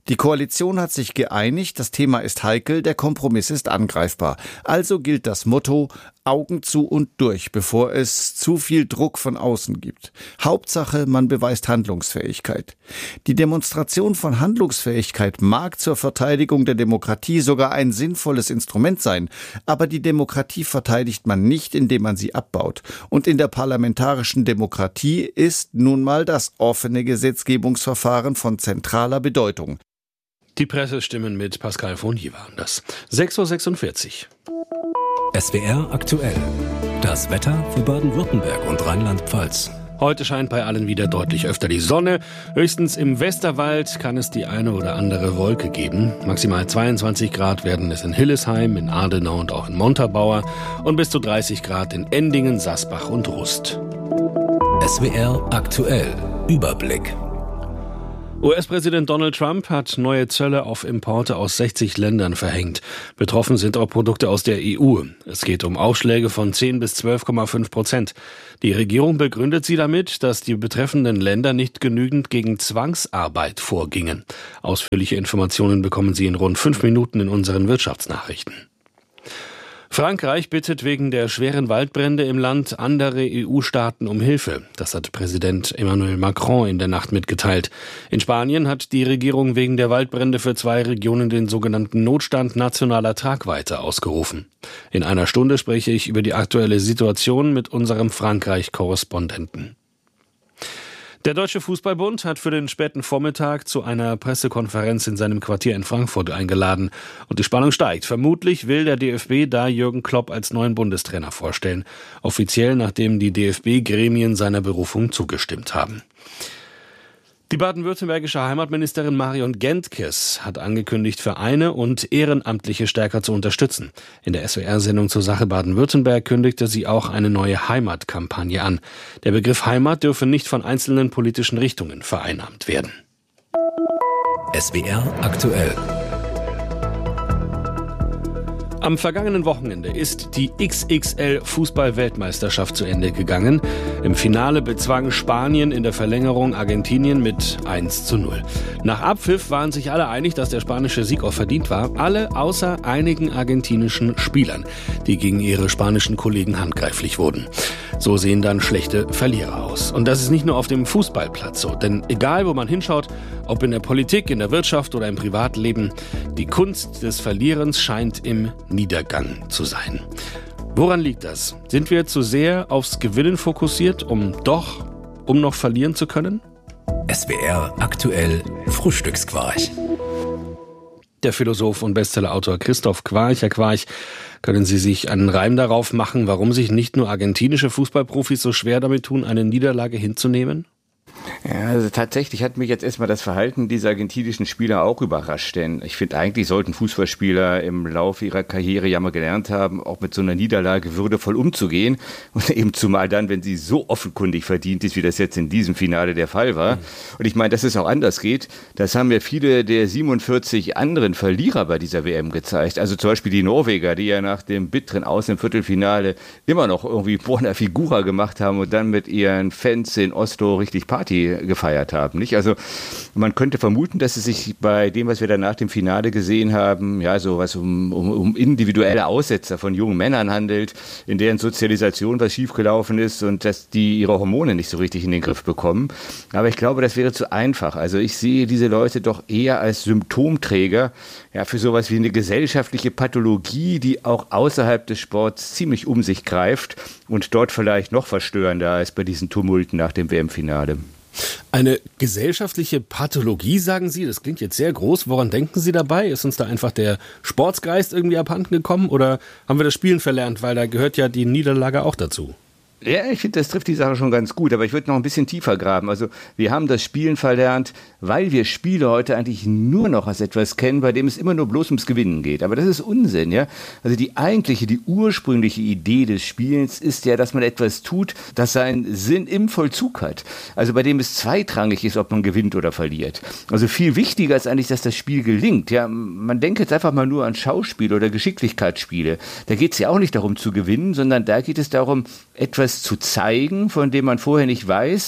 Die Koalition hat sich geeinigt, das Thema ist heikel, der Kompromiss ist angreifbar. Also gilt das Motto: Augen zu und durch, bevor es zu viel Druck von außen gibt. Hauptsache, man beweist Handlungsfähigkeit. Die Demonstration von Handlungsfähigkeit mag zur Verteidigung der Demokratie sogar ein sinnvolles Instrument sein, aber die Demokratie verteidigt man nicht, indem man sie abbaut. Und in der parlamentarischen Demokratie ist nun mal das offene Gesetzgebungsverfahren von zentraler Bedeutung. Die Pressestimmen mit Pascal Fournier waren das. 6.46 Uhr. SWR aktuell. Das Wetter für Baden-Württemberg und Rheinland-Pfalz. Heute scheint bei allen wieder deutlich öfter die Sonne. Höchstens im Westerwald kann es die eine oder andere Wolke geben. Maximal 22 Grad werden es in Hillesheim, in Adenau und auch in Montabaur. Und bis zu 30 Grad in Endingen, Sasbach und Rust. SWR aktuell. Überblick. US-Präsident Donald Trump hat neue Zölle auf Importe aus 60 Ländern verhängt. Betroffen sind auch Produkte aus der EU. Es geht um Aufschläge von 10 bis 12,5%. Die Regierung begründet sie damit, dass die betreffenden Länder nicht genügend gegen Zwangsarbeit vorgingen. Ausführliche Informationen bekommen Sie in rund 5 Minuten in unseren Wirtschaftsnachrichten. Frankreich bittet wegen der schweren Waldbrände im Land andere EU-Staaten um Hilfe. Das hat Präsident Emmanuel Macron in der Nacht mitgeteilt. In Spanien hat die Regierung wegen der Waldbrände für 2 Regionen den sogenannten Notstand nationaler Tragweite ausgerufen. In einer Stunde spreche ich über die aktuelle Situation mit unserem Frankreich-Korrespondenten. Der Deutsche Fußballbund hat für den späten Vormittag zu einer Pressekonferenz in seinem Quartier in Frankfurt eingeladen. Und die Spannung steigt. Vermutlich will der DFB da Jürgen Klopp als neuen Bundestrainer vorstellen. Offiziell, nachdem die DFB-Gremien seiner Berufung zugestimmt haben. Die baden-württembergische Heimatministerin Marion Gentges hat angekündigt, Vereine und Ehrenamtliche stärker zu unterstützen. In der SWR-Sendung zur Sache Baden-Württemberg kündigte sie auch eine neue Heimatkampagne an. Der Begriff Heimat dürfe nicht von einzelnen politischen Richtungen vereinnahmt werden. SWR aktuell. Am vergangenen Wochenende ist die XXL-Fußball-Weltmeisterschaft zu Ende gegangen. Im Finale bezwang Spanien in der Verlängerung Argentinien mit 1:0. Nach Abpfiff waren sich alle einig, dass der spanische Sieg auch verdient war. Alle außer einigen argentinischen Spielern, die gegen ihre spanischen Kollegen handgreiflich wurden. So sehen dann schlechte Verlierer aus. Und das ist nicht nur auf dem Fußballplatz so. Denn egal, wo man hinschaut, ob in der Politik, in der Wirtschaft oder im Privatleben, die Kunst des Verlierens scheint im Niedergang zu sein. Woran liegt das? Sind wir zu sehr aufs Gewinnen fokussiert, um noch verlieren zu können? SWR aktuell Frühstücksquarch. Der Philosoph und Bestsellerautor Christoph Quarch. Herr Quarch, können Sie sich einen Reim darauf machen, warum sich nicht nur argentinische Fußballprofis so schwer damit tun, eine Niederlage hinzunehmen? Ja, also tatsächlich hat mich jetzt erstmal das Verhalten dieser argentinischen Spieler auch überrascht, denn ich finde, eigentlich sollten Fußballspieler im Laufe ihrer Karriere ja mal gelernt haben, auch mit so einer Niederlage würdevoll umzugehen und eben zumal dann, wenn sie so offenkundig verdient ist, wie das jetzt in diesem Finale der Fall war. Und ich meine, dass es auch anders geht, das haben ja viele der 47 anderen Verlierer bei dieser WM gezeigt. Also zum Beispiel die Norweger, die ja nach dem bitteren Aus im Viertelfinale immer noch irgendwie Buona Figura gemacht haben und dann mit ihren Fans in Oslo richtig Party gefeiert haben, nicht? Also man könnte vermuten, dass es sich bei dem, was wir dann nach dem Finale gesehen haben, ja, so was um individuelle Aussetzer von jungen Männern handelt, in deren Sozialisation was schiefgelaufen ist und dass die ihre Hormone nicht so richtig in den Griff bekommen. Aber ich glaube, das wäre zu einfach. Also ich sehe diese Leute doch eher als Symptomträger, ja, für sowas wie eine gesellschaftliche Pathologie, die auch außerhalb des Sports ziemlich um sich greift und dort vielleicht noch verstörender als bei diesen Tumulten nach dem WM-Finale. Eine gesellschaftliche Pathologie, sagen Sie? Das klingt jetzt sehr groß. Woran denken Sie dabei? Ist uns da einfach der Sportsgeist irgendwie abhanden gekommen oder haben wir das Spielen verlernt? Weil da gehört ja die Niederlage auch dazu. Ja, ich finde, das trifft die Sache schon ganz gut, aber ich würde noch ein bisschen tiefer graben. Also wir haben das Spielen verlernt, weil wir Spiele heute eigentlich nur noch als etwas kennen, bei dem es immer nur bloß ums Gewinnen geht. Aber das ist Unsinn, ja. Also die ursprüngliche Idee des Spielens ist ja, dass man etwas tut, das seinen Sinn im Vollzug hat. Also bei dem es zweitrangig ist, ob man gewinnt oder verliert. Also viel wichtiger ist eigentlich, dass das Spiel gelingt. Ja, man denkt jetzt einfach mal nur an Schauspiel oder Geschicklichkeitsspiele. Da geht es ja auch nicht darum zu gewinnen, sondern da geht es darum, etwas zu zeigen, von dem man vorher nicht weiß,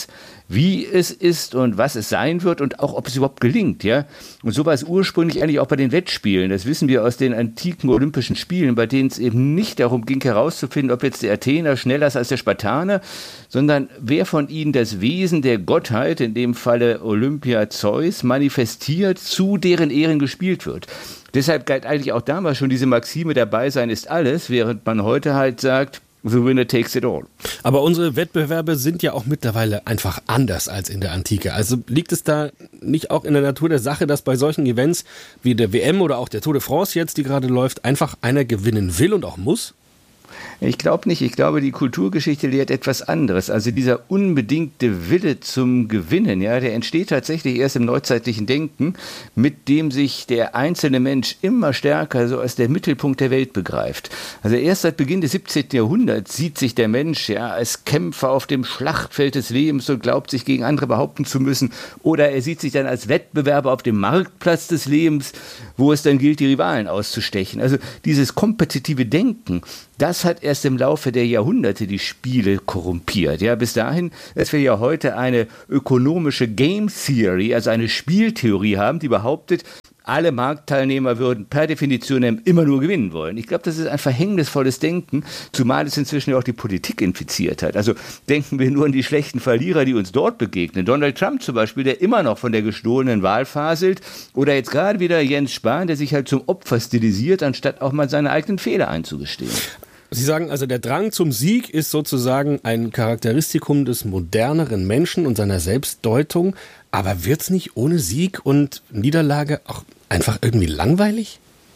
wie es ist und was es sein wird und auch, ob es überhaupt gelingt. Ja? Und so war es ursprünglich eigentlich auch bei den Wettspielen. Das wissen wir aus den antiken Olympischen Spielen, bei denen es eben nicht darum ging, herauszufinden, ob jetzt der Athener schneller ist als der Spartaner, sondern wer von ihnen das Wesen der Gottheit, in dem Falle Olympia Zeus, manifestiert, zu deren Ehren gespielt wird. Deshalb galt eigentlich auch damals schon diese Maxime, dabei sein ist alles, während man heute halt sagt, the winner takes it all. Aber unsere Wettbewerbe sind ja auch mittlerweile einfach anders als in der Antike. Also liegt es da nicht auch in der Natur der Sache, dass bei solchen Events wie der WM oder auch der Tour de France jetzt, die gerade läuft, einfach einer gewinnen will und auch muss? Ich glaube nicht. Ich glaube, die Kulturgeschichte lehrt etwas anderes. Also dieser unbedingte Wille zum Gewinnen, ja, der entsteht tatsächlich erst im neuzeitlichen Denken, mit dem sich der einzelne Mensch immer stärker so als der Mittelpunkt der Welt begreift. Also erst seit Beginn des 17. Jahrhunderts sieht sich der Mensch ja als Kämpfer auf dem Schlachtfeld des Lebens und glaubt, sich gegen andere behaupten zu müssen. Oder er sieht sich dann als Wettbewerber auf dem Marktplatz des Lebens, wo es dann gilt, die Rivalen auszustechen. Also dieses kompetitive Denken, das hat erst im Laufe der Jahrhunderte die Spiele korrumpiert. Ja, bis dahin, dass wir ja heute eine ökonomische Game Theory, also eine Spieltheorie haben, die behauptet, alle Marktteilnehmer würden per Definition immer nur gewinnen wollen. Ich glaube, das ist ein verhängnisvolles Denken, zumal es inzwischen ja auch die Politik infiziert hat. Also denken wir nur an die schlechten Verlierer, die uns dort begegnen. Donald Trump zum Beispiel, der immer noch von der gestohlenen Wahl faselt. Oder jetzt gerade wieder Jens Spahn, der sich halt zum Opfer stilisiert, anstatt auch mal seine eigenen Fehler einzugestehen. Sie sagen also, der Drang zum Sieg ist sozusagen ein Charakteristikum des moderneren Menschen und seiner Selbstdeutung. Aber wird's nicht ohne Sieg und Niederlage auch einfach irgendwie langweilig?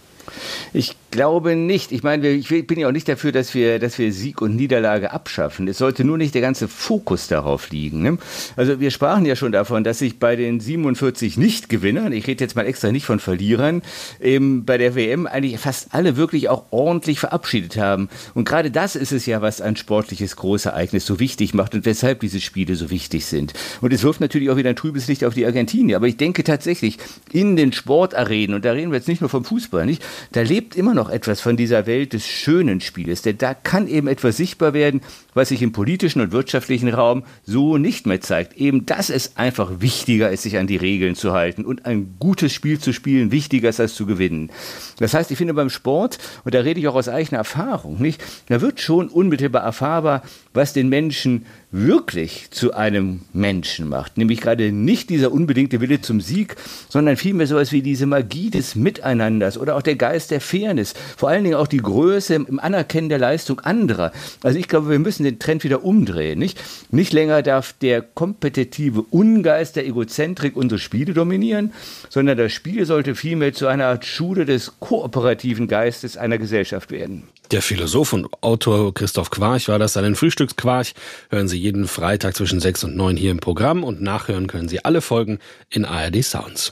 Ich glaube nicht. Ich meine, ich bin ja auch nicht dafür, dass wir Sieg und Niederlage abschaffen. Es sollte nur nicht der ganze Fokus darauf liegen. Ne? Also wir sprachen ja schon davon, dass sich bei den 47 Nicht-Gewinnern, ich rede jetzt mal extra nicht von Verlierern, bei der WM eigentlich fast alle wirklich auch ordentlich verabschiedet haben. Und gerade das ist es ja, was ein sportliches Großereignis so wichtig macht und weshalb diese Spiele so wichtig sind. Und es wirft natürlich auch wieder ein trübes Licht auf die Argentinier. Aber ich denke tatsächlich, in den Sportarenen, und da reden wir jetzt nicht nur vom Fußball, nicht, da lebt immer noch etwas von dieser Welt des schönen Spieles, denn da kann eben etwas sichtbar werden, was sich im politischen und wirtschaftlichen Raum so nicht mehr zeigt. Eben, dass es einfach wichtiger ist, sich an die Regeln zu halten und ein gutes Spiel zu spielen, wichtiger ist als zu gewinnen. Das heißt, ich finde beim Sport, und da rede ich auch aus eigener Erfahrung, nicht, da wird schon unmittelbar erfahrbar, was den Menschen wirklich zu einem Menschen macht. Nämlich gerade nicht dieser unbedingte Wille zum Sieg, sondern vielmehr sowas wie diese Magie des Miteinanders oder auch der Geist der Fairness. Vor allen Dingen auch die Größe im Anerkennen der Leistung anderer. Also ich glaube, wir müssen den Trend wieder umdrehen. Nicht länger darf der kompetitive Ungeist der Egozentrik unsere Spiele dominieren, sondern das Spiel sollte vielmehr zu einer Art Schule des kooperativen Geistes einer Gesellschaft werden. Der Philosoph und Autor Christoph Quarch war das, seinen Frühstücksquarch. Hören Sie jeden Freitag zwischen 6 und 9 hier im Programm und nachhören können Sie alle Folgen in ARD Sounds.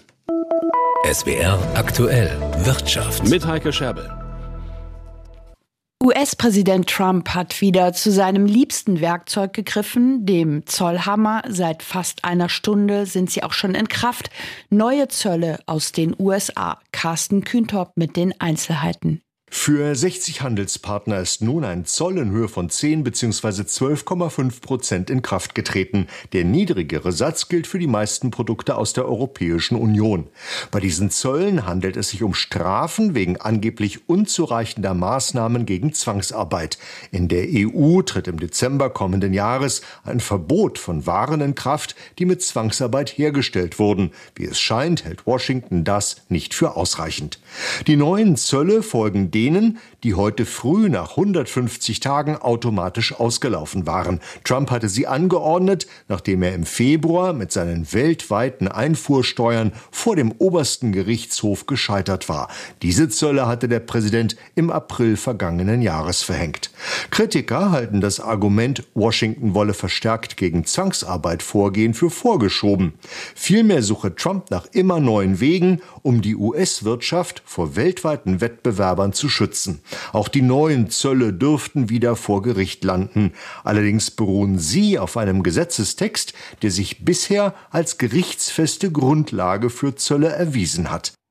SWR aktuell Wirtschaft mit Heike Scherbel. US-Präsident Trump hat wieder zu seinem liebsten Werkzeug gegriffen, dem Zollhammer. Seit fast einer Stunde sind sie auch schon in Kraft. Neue Zölle aus den USA. Carsten Kühntorp mit den Einzelheiten. Für 60 Handelspartner ist nun ein Zoll in Höhe von 10 bzw. 12,5% in Kraft getreten. Der niedrigere Satz gilt für die meisten Produkte aus der Europäischen Union. Bei diesen Zöllen handelt es sich um Strafen wegen angeblich unzureichender Maßnahmen gegen Zwangsarbeit. In der EU tritt im Dezember kommenden Jahres ein Verbot von Waren in Kraft, die mit Zwangsarbeit hergestellt wurden. Wie es scheint, hält Washington das nicht für ausreichend. Die neuen Zölle folgen denen, die heute früh nach 150 Tagen automatisch ausgelaufen waren. Trump hatte sie angeordnet, nachdem er im Februar mit seinen weltweiten Einfuhrsteuern vor dem obersten Gerichtshof gescheitert war. Diese Zölle hatte der Präsident im April vergangenen Jahres verhängt. Kritiker halten das Argument, Washington wolle verstärkt gegen Zwangsarbeit vorgehen, für vorgeschoben. Vielmehr suche Trump nach immer neuen Wegen, um die US-Wirtschaft vor weltweiten Wettbewerbern zu schützen. Auch die neuen Zölle dürften wieder vor Gericht landen. Allerdings beruhen sie auf einem Gesetzestext, der sich bisher als gerichtsfeste Grundlage für Zölle erwiesen hat.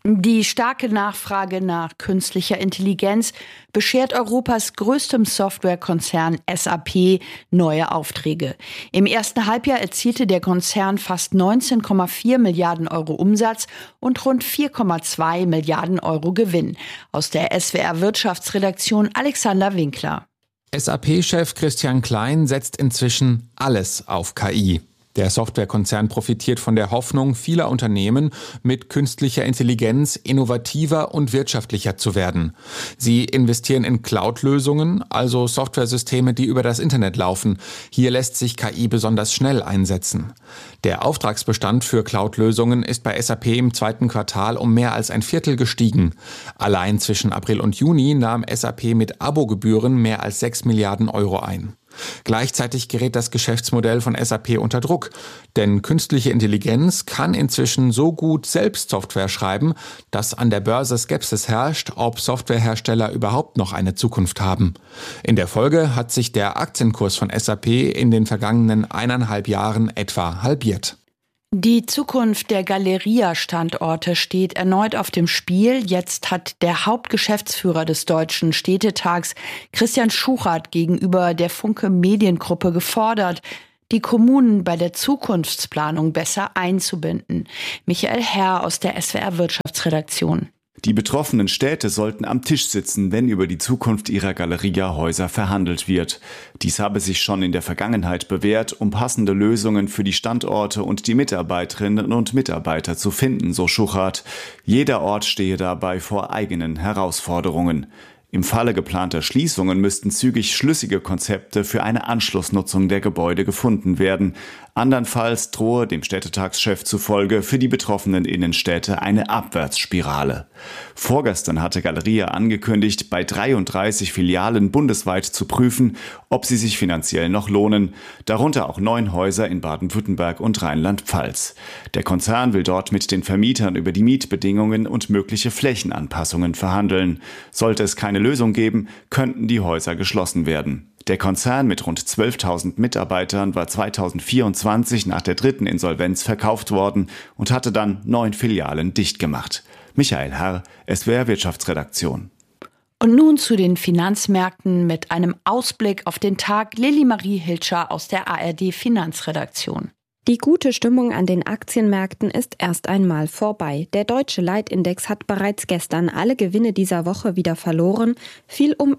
Die starke Nachfrage nach künstlicher Intelligenz beschert Europas größtem Softwarekonzern SAP neue Aufträge. Im ersten Halbjahr erzielte der Konzern fast 19,4 Milliarden Euro Umsatz und rund 4,2 Milliarden Euro Gewinn. Aus der SWR Wirtschaftsredaktion Alexander Winkler. SAP-Chef Christian Klein setzt inzwischen alles auf KI. Der Softwarekonzern profitiert von der Hoffnung vieler Unternehmen, mit künstlicher Intelligenz innovativer und wirtschaftlicher zu werden. Sie investieren in Cloud-Lösungen, also Softwaresysteme, die über das Internet laufen. Hier lässt sich KI besonders schnell einsetzen. Der Auftragsbestand für Cloud-Lösungen ist bei SAP im zweiten Quartal um mehr als ein Viertel gestiegen. Allein zwischen April und Juni nahm SAP mit Abogebühren mehr als 6 Milliarden Euro ein. Gleichzeitig gerät das Geschäftsmodell von SAP unter Druck, denn künstliche Intelligenz kann inzwischen so gut selbst Software schreiben, dass an der Börse Skepsis herrscht, ob Softwarehersteller überhaupt noch eine Zukunft haben. In der Folge hat sich der Aktienkurs von SAP in den vergangenen 1,5 Jahren etwa halbiert. Die Zukunft der Galeria-Standorte steht erneut auf dem Spiel. Jetzt hat der Hauptgeschäftsführer des Deutschen Städtetags, Christian Schuchart, gegenüber der Funke Mediengruppe gefordert, die Kommunen bei der Zukunftsplanung besser einzubinden. Michael Herr aus der SWR Wirtschaftsredaktion. Die betroffenen Städte sollten am Tisch sitzen, wenn über die Zukunft ihrer Galeria-Häuser verhandelt wird. Dies habe sich schon in der Vergangenheit bewährt, um passende Lösungen für die Standorte und die Mitarbeiterinnen und Mitarbeiter zu finden, so Schuchart. Jeder Ort stehe dabei vor eigenen Herausforderungen. Im Falle geplanter Schließungen müssten zügig schlüssige Konzepte für eine Anschlussnutzung der Gebäude gefunden werden. Andernfalls drohe dem Städtetagschef zufolge für die betroffenen Innenstädte eine Abwärtsspirale. Vorgestern hatte Galeria angekündigt, bei 33 Filialen bundesweit zu prüfen, ob sie sich finanziell noch lohnen, darunter auch 9 Häuser in Baden-Württemberg und Rheinland-Pfalz. Der Konzern will dort mit den Vermietern über die Mietbedingungen und mögliche Flächenanpassungen verhandeln. Sollte es keine Lösung geben, könnten die Häuser geschlossen werden. Der Konzern mit rund 12.000 Mitarbeitern war 2024 nach der dritten Insolvenz verkauft worden und hatte dann 9 Filialen dicht gemacht. Michael Herr, SWR Wirtschaftsredaktion. Und nun zu den Finanzmärkten mit einem Ausblick auf den Tag. Lilly Marie Hilscher aus der ARD Finanzredaktion. Die gute Stimmung an den Aktienmärkten ist erst einmal vorbei. Der deutsche Leitindex hat bereits gestern alle Gewinne dieser Woche wieder verloren, fiel um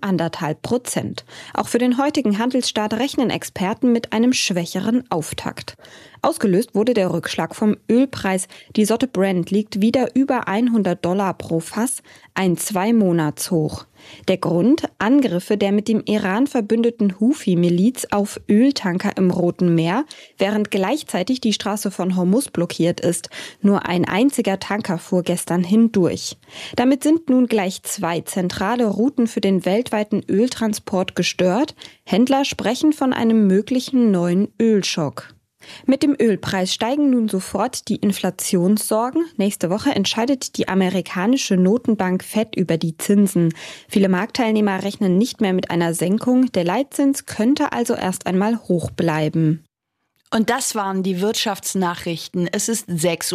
1,5%. Auch für den heutigen Handelsstart rechnen Experten mit einem schwächeren Auftakt. Ausgelöst wurde der Rückschlag vom Ölpreis. Die Sorte Brent liegt wieder über $100 pro Fass, ein 2-Monatshoch. Der Grund? Angriffe der mit dem Iran verbündeten Houthi-Miliz auf Öltanker im Roten Meer, während gleichzeitig die Straße von Hormuz blockiert ist. Nur ein einziger Tanker fuhr gestern hindurch. Damit sind nun gleich 2 zentrale Routen für den weltweiten Öltransport gestört. Händler sprechen von einem möglichen neuen Ölschock. Mit dem Ölpreis steigen nun sofort die Inflationssorgen. Nächste Woche entscheidet die amerikanische Notenbank Fed über die Zinsen. Viele Marktteilnehmer rechnen nicht mehr mit einer Senkung. Der Leitzins könnte also erst einmal hoch bleiben. Und das waren die Wirtschaftsnachrichten. Es ist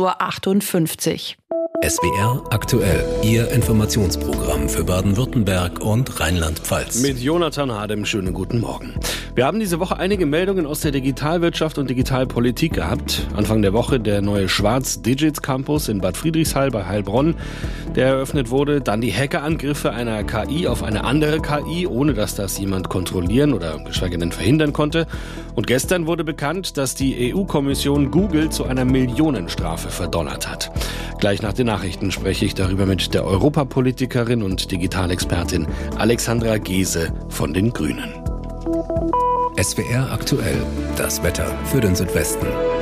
6:58 Uhr. SWR aktuell, Ihr Informationsprogramm für Baden-Württemberg und Rheinland-Pfalz. Mit Jonathan Hadem, schönen guten Morgen. Wir haben diese Woche einige Meldungen aus der Digitalwirtschaft und Digitalpolitik gehabt. Anfang der Woche der neue Schwarz Digits Campus in Bad Friedrichshall bei Heilbronn, der eröffnet wurde. Dann die Hackerangriffe einer KI auf eine andere KI, ohne dass das jemand kontrollieren oder geschweige denn verhindern konnte. Und gestern wurde bekannt, dass die EU-Kommission Google zu einer Millionenstrafe verdonnert hat. Gleich nach den Nachrichten spreche ich darüber mit der Europapolitikerin und Digitalexpertin Alexandra Gese von den Grünen. SWR aktuell, das Wetter für den Südwesten.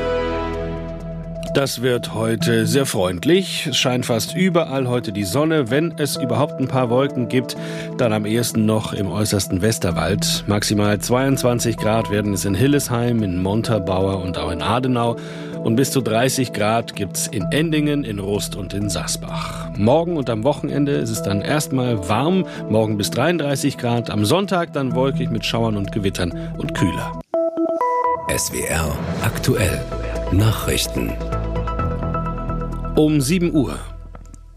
Das wird heute sehr freundlich. Es scheint fast überall heute die Sonne. Wenn es überhaupt ein paar Wolken gibt, dann am ehesten noch im äußersten Westerwald. Maximal 22 Grad werden es in Hillesheim, in Montabaur und auch in Adenau. Und bis zu 30 Grad gibt's in Endingen, in Rust und in Sasbach. Morgen und am Wochenende ist es dann erstmal warm. Morgen bis 33 Grad. Am Sonntag dann wolkig mit Schauern und Gewittern und kühler. SWR aktuell. Nachrichten. Um 7 Uhr.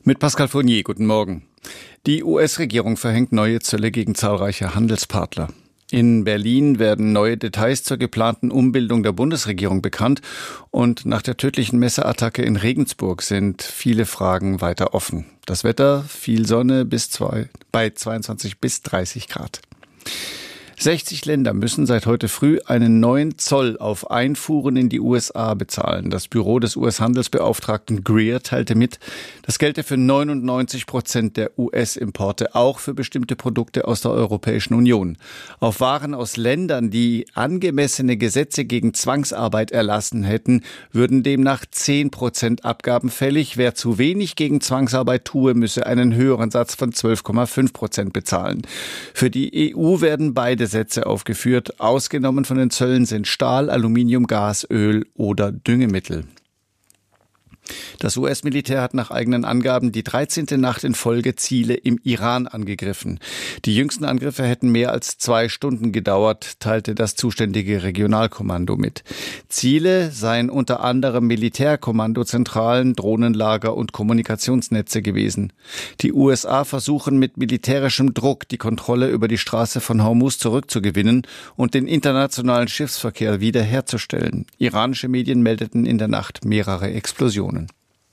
Mit Pascal Fournier, guten Morgen. Die US-Regierung verhängt neue Zölle gegen zahlreiche Handelspartner. In Berlin werden neue Details zur geplanten Umbildung der Bundesregierung bekannt. Und nach der tödlichen Messerattacke in Regensburg sind viele Fragen weiter offen. Das Wetter, viel Sonne bei 22 bis 30 Grad. 60 Länder müssen seit heute früh einen neuen Zoll auf Einfuhren in die USA bezahlen. Das Büro des US-Handelsbeauftragten Greer teilte mit, das gelte für 99% der US-Importe, auch für bestimmte Produkte aus der Europäischen Union. Auf Waren aus Ländern, die angemessene Gesetze gegen Zwangsarbeit erlassen hätten, würden demnach 10% Abgaben fällig. Wer zu wenig gegen Zwangsarbeit tue, müsse einen höheren Satz von 12,5% bezahlen. Für die EU werden beide Sätze aufgeführt. Ausgenommen von den Zöllen sind Stahl, Aluminium, Gas, Öl oder Düngemittel. Das US-Militär hat nach eigenen Angaben die 13. Nacht in Folge Ziele im Iran angegriffen. Die jüngsten Angriffe hätten mehr als 2 Stunden gedauert, teilte das zuständige Regionalkommando mit. Ziele seien unter anderem Militärkommandozentralen, Drohnenlager und Kommunikationsnetze gewesen. Die USA versuchen mit militärischem Druck die Kontrolle über die Straße von Hormuz zurückzugewinnen und den internationalen Schiffsverkehr wiederherzustellen. Iranische Medien meldeten in der Nacht mehrere Explosionen.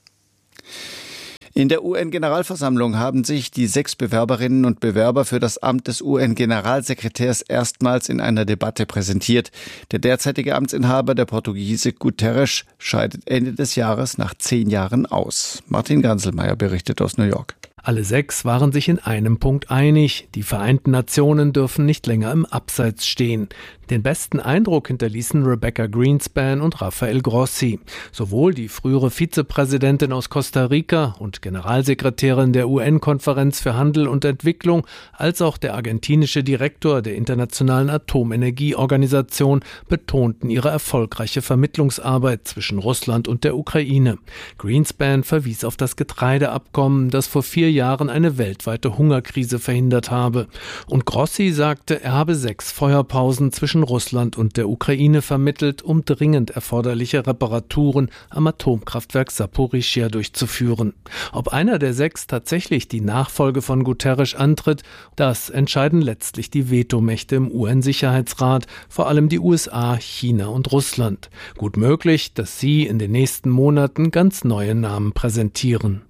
In der UN-Generalversammlung haben sich die 6 Bewerberinnen und Bewerber für das Amt des UN-Generalsekretärs erstmals in einer Debatte präsentiert. Der derzeitige Amtsinhaber, der Portugiese Guterres, scheidet Ende des Jahres nach 10 Jahren aus. Martin Ganselmeier berichtet aus New York. Alle 6 waren sich in einem Punkt einig. Die Vereinten Nationen dürfen nicht länger im Abseits stehen. Den besten Eindruck hinterließen Rebecca Greenspan und Rafael Grossi. Sowohl die frühere Vizepräsidentin aus Costa Rica und Generalsekretärin der UN-Konferenz für Handel und Entwicklung als auch der argentinische Direktor der Internationalen Atomenergieorganisation betonten ihre erfolgreiche Vermittlungsarbeit zwischen Russland und der Ukraine. Greenspan verwies auf das Getreideabkommen, das vor 4 Jahren eine weltweite Hungerkrise verhindert habe. Und Grossi sagte, er habe 6 Feuerpausen zwischen Russland und der Ukraine vermittelt, um dringend erforderliche Reparaturen am Atomkraftwerk Saporischschja durchzuführen. Ob einer der 6 tatsächlich die Nachfolge von Guterres antritt, das entscheiden letztlich die Vetomächte im UN-Sicherheitsrat, vor allem die USA, China und Russland. Gut möglich, dass sie in den nächsten Monaten ganz neue Namen präsentieren.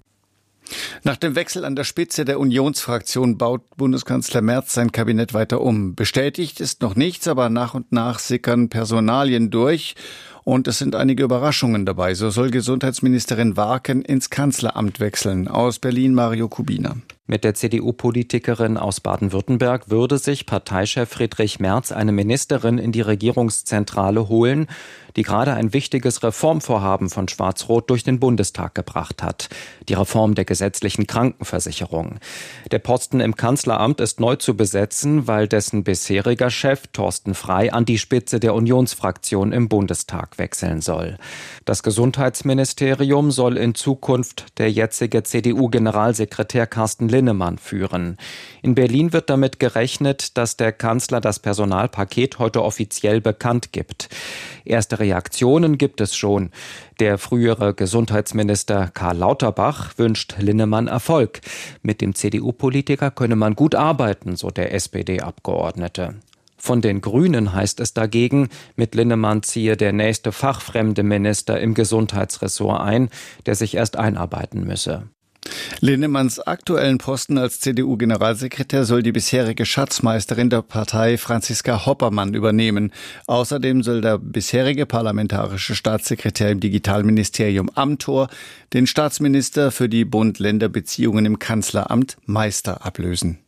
Nach dem Wechsel an der Spitze der Unionsfraktion baut Bundeskanzler Merz sein Kabinett weiter um. Bestätigt ist noch nichts, aber nach und nach sickern Personalien durch. Und es sind einige Überraschungen dabei. So soll Gesundheitsministerin Warken ins Kanzleramt wechseln. Aus Berlin Mario Kubina. Mit der CDU-Politikerin aus Baden-Württemberg würde sich Parteichef Friedrich Merz eine Ministerin in die Regierungszentrale holen, die gerade ein wichtiges Reformvorhaben von Schwarz-Rot durch den Bundestag gebracht hat. Die Reform der gesetzlichen Krankenversicherung. Der Posten im Kanzleramt ist neu zu besetzen, weil dessen bisheriger Chef Thorsten Frey an die Spitze der Unionsfraktion im Bundestag wechseln soll. Das Gesundheitsministerium soll in Zukunft der jetzige CDU-Generalsekretär Carsten Linnemann führen. In Berlin wird damit gerechnet, dass der Kanzler das Personalpaket heute offiziell bekannt gibt. Erste Reaktionen gibt es schon. Der frühere Gesundheitsminister Karl Lauterbach wünscht Linnemann Erfolg. Mit dem CDU-Politiker könne man gut arbeiten, so der SPD-Abgeordnete. Von den Grünen heißt es dagegen, mit Linnemann ziehe der nächste fachfremde Minister im Gesundheitsressort ein, der sich erst einarbeiten müsse. Linnemanns aktuellen Posten als CDU-Generalsekretär soll die bisherige Schatzmeisterin der Partei Franziska Hoppermann übernehmen. Außerdem soll der bisherige parlamentarische Staatssekretär im Digitalministerium Amthor den Staatsminister für die Bund-Länder-Beziehungen im Kanzleramt Meister ablösen.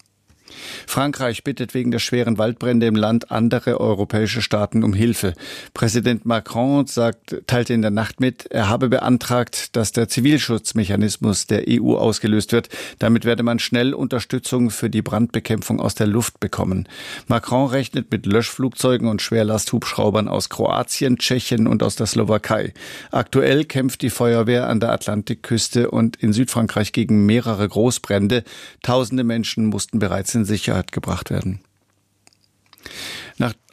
Frankreich bittet wegen der schweren Waldbrände im Land andere europäische Staaten um Hilfe. Präsident Macron teilte in der Nacht mit, er habe beantragt, dass der Zivilschutzmechanismus der EU ausgelöst wird. Damit werde man schnell Unterstützung für die Brandbekämpfung aus der Luft bekommen. Macron rechnet mit Löschflugzeugen und Schwerlasthubschraubern aus Kroatien, Tschechien und aus der Slowakei. Aktuell kämpft die Feuerwehr an der Atlantikküste und in Südfrankreich gegen mehrere Großbrände. Tausende Menschen mussten bereits in Sicherheit gebracht werden. Nach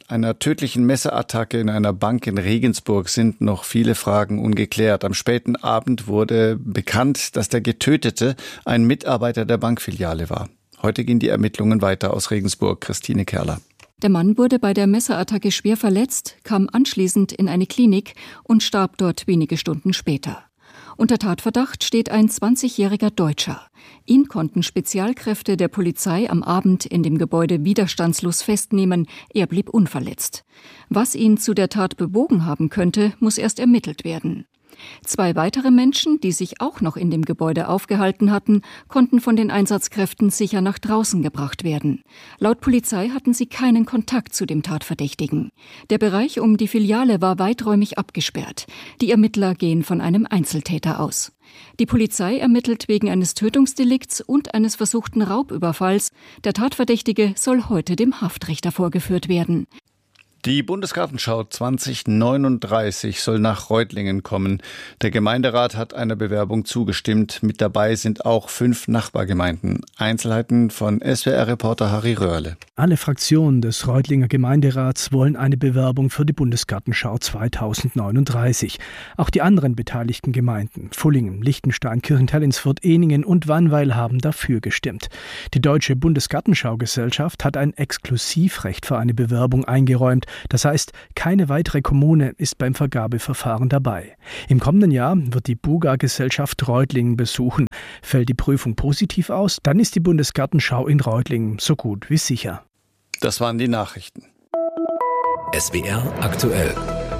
einer tödlichen Messerattacke in einer Bank in Regensburg sind noch viele Fragen ungeklärt. Am späten Abend wurde bekannt, dass der Getötete ein Mitarbeiter der Bankfiliale war. Heute gehen die Ermittlungen weiter aus Regensburg. Christine Kerler. Der Mann wurde bei der Messerattacke schwer verletzt, kam anschließend in eine Klinik und starb dort wenige Stunden später. Unter Tatverdacht steht ein 20-jähriger Deutscher. Ihn konnten Spezialkräfte der Polizei am Abend in dem Gebäude widerstandslos festnehmen. Er blieb unverletzt. Was ihn zu der Tat bewogen haben könnte, muss erst ermittelt werden. 2 weitere Menschen, die sich auch noch in dem Gebäude aufgehalten hatten, konnten von den Einsatzkräften sicher nach draußen gebracht werden. Laut Polizei hatten sie keinen Kontakt zu dem Tatverdächtigen. Der Bereich um die Filiale war weiträumig abgesperrt. Die Ermittler gehen von einem Einzeltäter aus. Die Polizei ermittelt wegen eines Tötungsdelikts und eines versuchten Raubüberfalls. Der Tatverdächtige soll heute dem Haftrichter vorgeführt werden. Die Bundesgartenschau 2039 soll nach Reutlingen kommen. Der Gemeinderat hat einer Bewerbung zugestimmt. Mit dabei sind auch 5 Nachbargemeinden. Einzelheiten von SWR-Reporter Harry Röhrle. Alle Fraktionen des Reutlinger Gemeinderats wollen eine Bewerbung für die Bundesgartenschau 2039. Auch die anderen beteiligten Gemeinden, Pfullingen, Liechtenstein, Kirchentell-ins-Furt, Ehningen und Wannweil, haben dafür gestimmt. Die Deutsche Bundesgartenschau-Gesellschaft hat ein Exklusivrecht für eine Bewerbung eingeräumt. Das heißt, keine weitere Kommune ist beim Vergabeverfahren dabei. Im kommenden Jahr wird die Buga-Gesellschaft Reutlingen besuchen. Fällt die Prüfung positiv aus, dann ist die Bundesgartenschau in Reutlingen so gut wie sicher. Das waren die Nachrichten. SWR aktuell.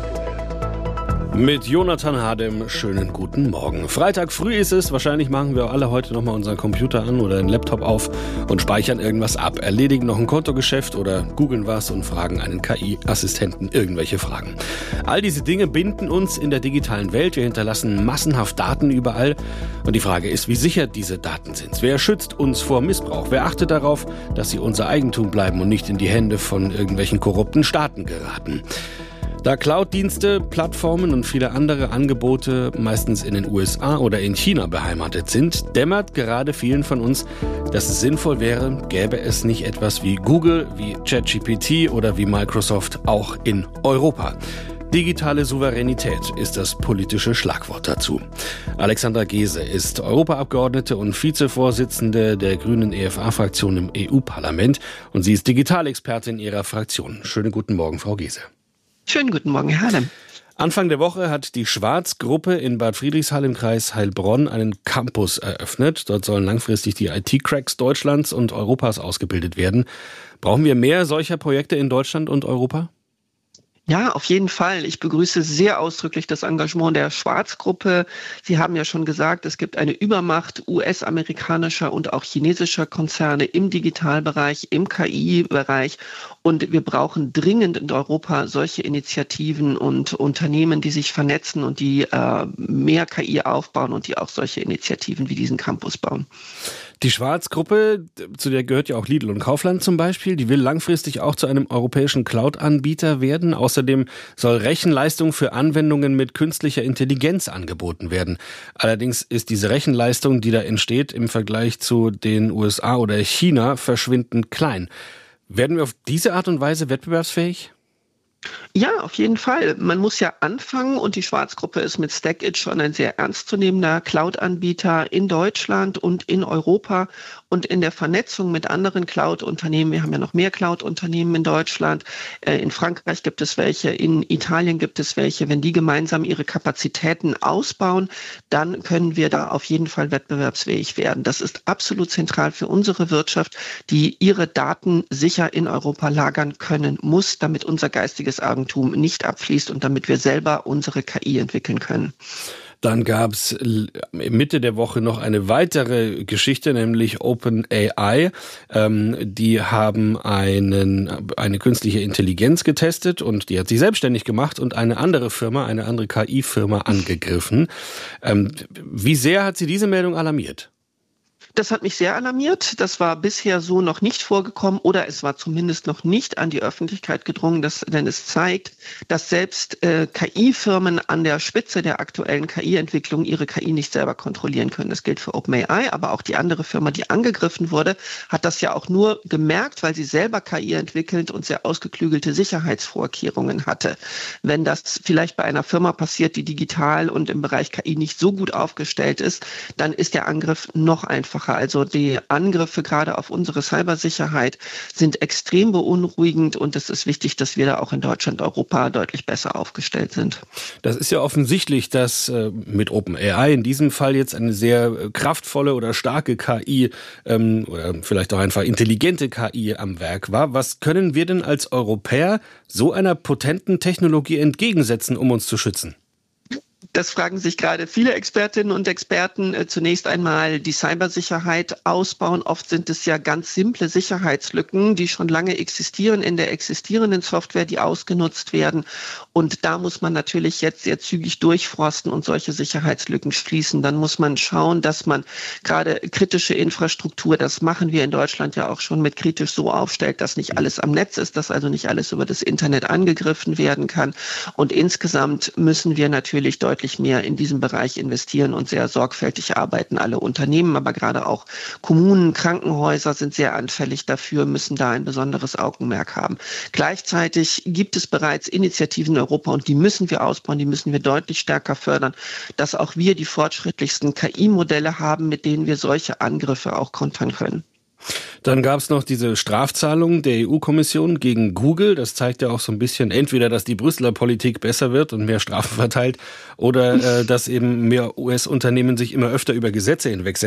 Mit Jonathan Hadem, schönen guten Morgen. Freitag früh ist es, wahrscheinlich machen wir alle heute nochmal unseren Computer an oder den Laptop auf und speichern irgendwas ab, erledigen noch ein Kontogeschäft oder googeln was und fragen einen KI-Assistenten irgendwelche Fragen. All diese Dinge binden uns in der digitalen Welt, wir hinterlassen massenhaft Daten überall und die Frage ist, wie sicher diese Daten sind. Wer schützt uns vor Missbrauch? Wer achtet darauf, dass sie unser Eigentum bleiben und nicht in die Hände von irgendwelchen korrupten Staaten geraten? Da Cloud-Dienste, Plattformen und viele andere Angebote meistens in den USA oder in China beheimatet sind, dämmert gerade vielen von uns, dass es sinnvoll wäre, gäbe es nicht etwas wie Google, wie ChatGPT oder wie Microsoft auch in Europa. Digitale Souveränität ist das politische Schlagwort dazu. Alexandra Gese ist Europaabgeordnete und Vizevorsitzende der grünen EFA-Fraktion im EU-Parlament und sie ist Digitalexpertin ihrer Fraktion. Schönen guten Morgen, Frau Gese. Schönen guten Morgen, Herr Hadem. Anfang der Woche hat die Schwarz-Gruppe in Bad Friedrichshall im Kreis Heilbronn einen Campus eröffnet. Dort sollen langfristig die IT-Cracks Deutschlands und Europas ausgebildet werden. Brauchen wir mehr solcher Projekte in Deutschland und Europa? Ja, auf jeden Fall. Ich begrüße sehr ausdrücklich das Engagement der Schwarz-Gruppe. Sie haben ja schon gesagt, es gibt eine Übermacht US-amerikanischer und auch chinesischer Konzerne im Digitalbereich, im KI-Bereich. Und wir brauchen dringend in Europa solche Initiativen und Unternehmen, die sich vernetzen und die mehr KI aufbauen und die auch solche Initiativen wie diesen Campus bauen. Die Schwarz-Gruppe, zu der gehört ja auch Lidl und Kaufland zum Beispiel, die will langfristig auch zu einem europäischen Cloud-Anbieter werden. Außerdem soll Rechenleistung für Anwendungen mit künstlicher Intelligenz angeboten werden. Allerdings ist diese Rechenleistung, die da entsteht, im Vergleich zu den USA oder China verschwindend klein. Werden wir auf diese Art und Weise wettbewerbsfähig? Ja, auf jeden Fall. Man muss ja anfangen und die Schwarz-Gruppe ist mit StackIt schon ein sehr ernstzunehmender Cloud-Anbieter in Deutschland und in Europa und in der Vernetzung mit anderen Cloud-Unternehmen. Wir haben ja noch mehr Cloud-Unternehmen in Deutschland. In Frankreich gibt es welche, in Italien gibt es welche. Wenn die gemeinsam ihre Kapazitäten ausbauen, dann können wir da auf jeden Fall wettbewerbsfähig werden. Das ist absolut zentral für unsere Wirtschaft, die ihre Daten sicher in Europa lagern können muss, damit unser geistiges Eigentum nicht abfließt und damit wir selber unsere KI entwickeln können. Dann gab es Mitte der Woche noch eine weitere Geschichte, nämlich OpenAI. Die haben eine künstliche Intelligenz getestet und die hat sich selbstständig gemacht und eine andere KI-Firma angegriffen. Wie sehr hat Sie diese Meldung alarmiert? Das hat mich sehr alarmiert. Das war bisher so noch nicht vorgekommen oder es war zumindest noch nicht an die Öffentlichkeit gedrungen, denn es zeigt, dass selbst KI-Firmen an der Spitze der aktuellen KI-Entwicklung ihre KI nicht selber kontrollieren können. Das gilt für OpenAI, aber auch die andere Firma, die angegriffen wurde, hat das ja auch nur gemerkt, weil sie selber KI entwickelt und sehr ausgeklügelte Sicherheitsvorkehrungen hatte. Wenn das vielleicht bei einer Firma passiert, die digital und im Bereich KI nicht so gut aufgestellt ist, dann ist der Angriff noch einfacher. Also die Angriffe gerade auf unsere Cybersicherheit sind extrem beunruhigend und es ist wichtig, dass wir da auch in Deutschland, Europa deutlich besser aufgestellt sind. Das ist ja offensichtlich, dass mit OpenAI in diesem Fall jetzt eine sehr kraftvolle oder starke KI oder vielleicht auch einfach intelligente KI am Werk war. Was können wir denn als Europäer so einer potenten Technologie entgegensetzen, um uns zu schützen? Das fragen sich gerade viele Expertinnen und Experten. Zunächst einmal die Cybersicherheit ausbauen. Oft sind es ja ganz simple Sicherheitslücken, die schon lange existieren in der existierenden Software, die ausgenutzt werden. Und da muss man natürlich jetzt sehr zügig durchforsten und solche Sicherheitslücken schließen. Dann muss man schauen, dass man gerade kritische Infrastruktur, das machen wir in Deutschland ja auch schon mit kritisch so aufstellt, dass nicht alles am Netz ist, dass also nicht alles über das Internet angegriffen werden kann. Und insgesamt müssen wir natürlich deutlich mehr in diesem Bereich investieren und sehr sorgfältig arbeiten. Alle Unternehmen, aber gerade auch Kommunen, Krankenhäuser sind sehr anfällig dafür, müssen da ein besonderes Augenmerk haben. Gleichzeitig gibt es bereits Initiativen in Europa und die müssen wir ausbauen, die müssen wir deutlich stärker fördern, dass auch wir die fortschrittlichsten KI-Modelle haben, mit denen wir solche Angriffe auch kontern können. Dann gab es noch diese Strafzahlung der EU-Kommission gegen Google. Das zeigt ja auch so ein bisschen entweder, dass die Brüsseler Politik besser wird und mehr Strafen verteilt oder dass eben mehr US-Unternehmen sich immer öfter über Gesetze hinwegsetzen.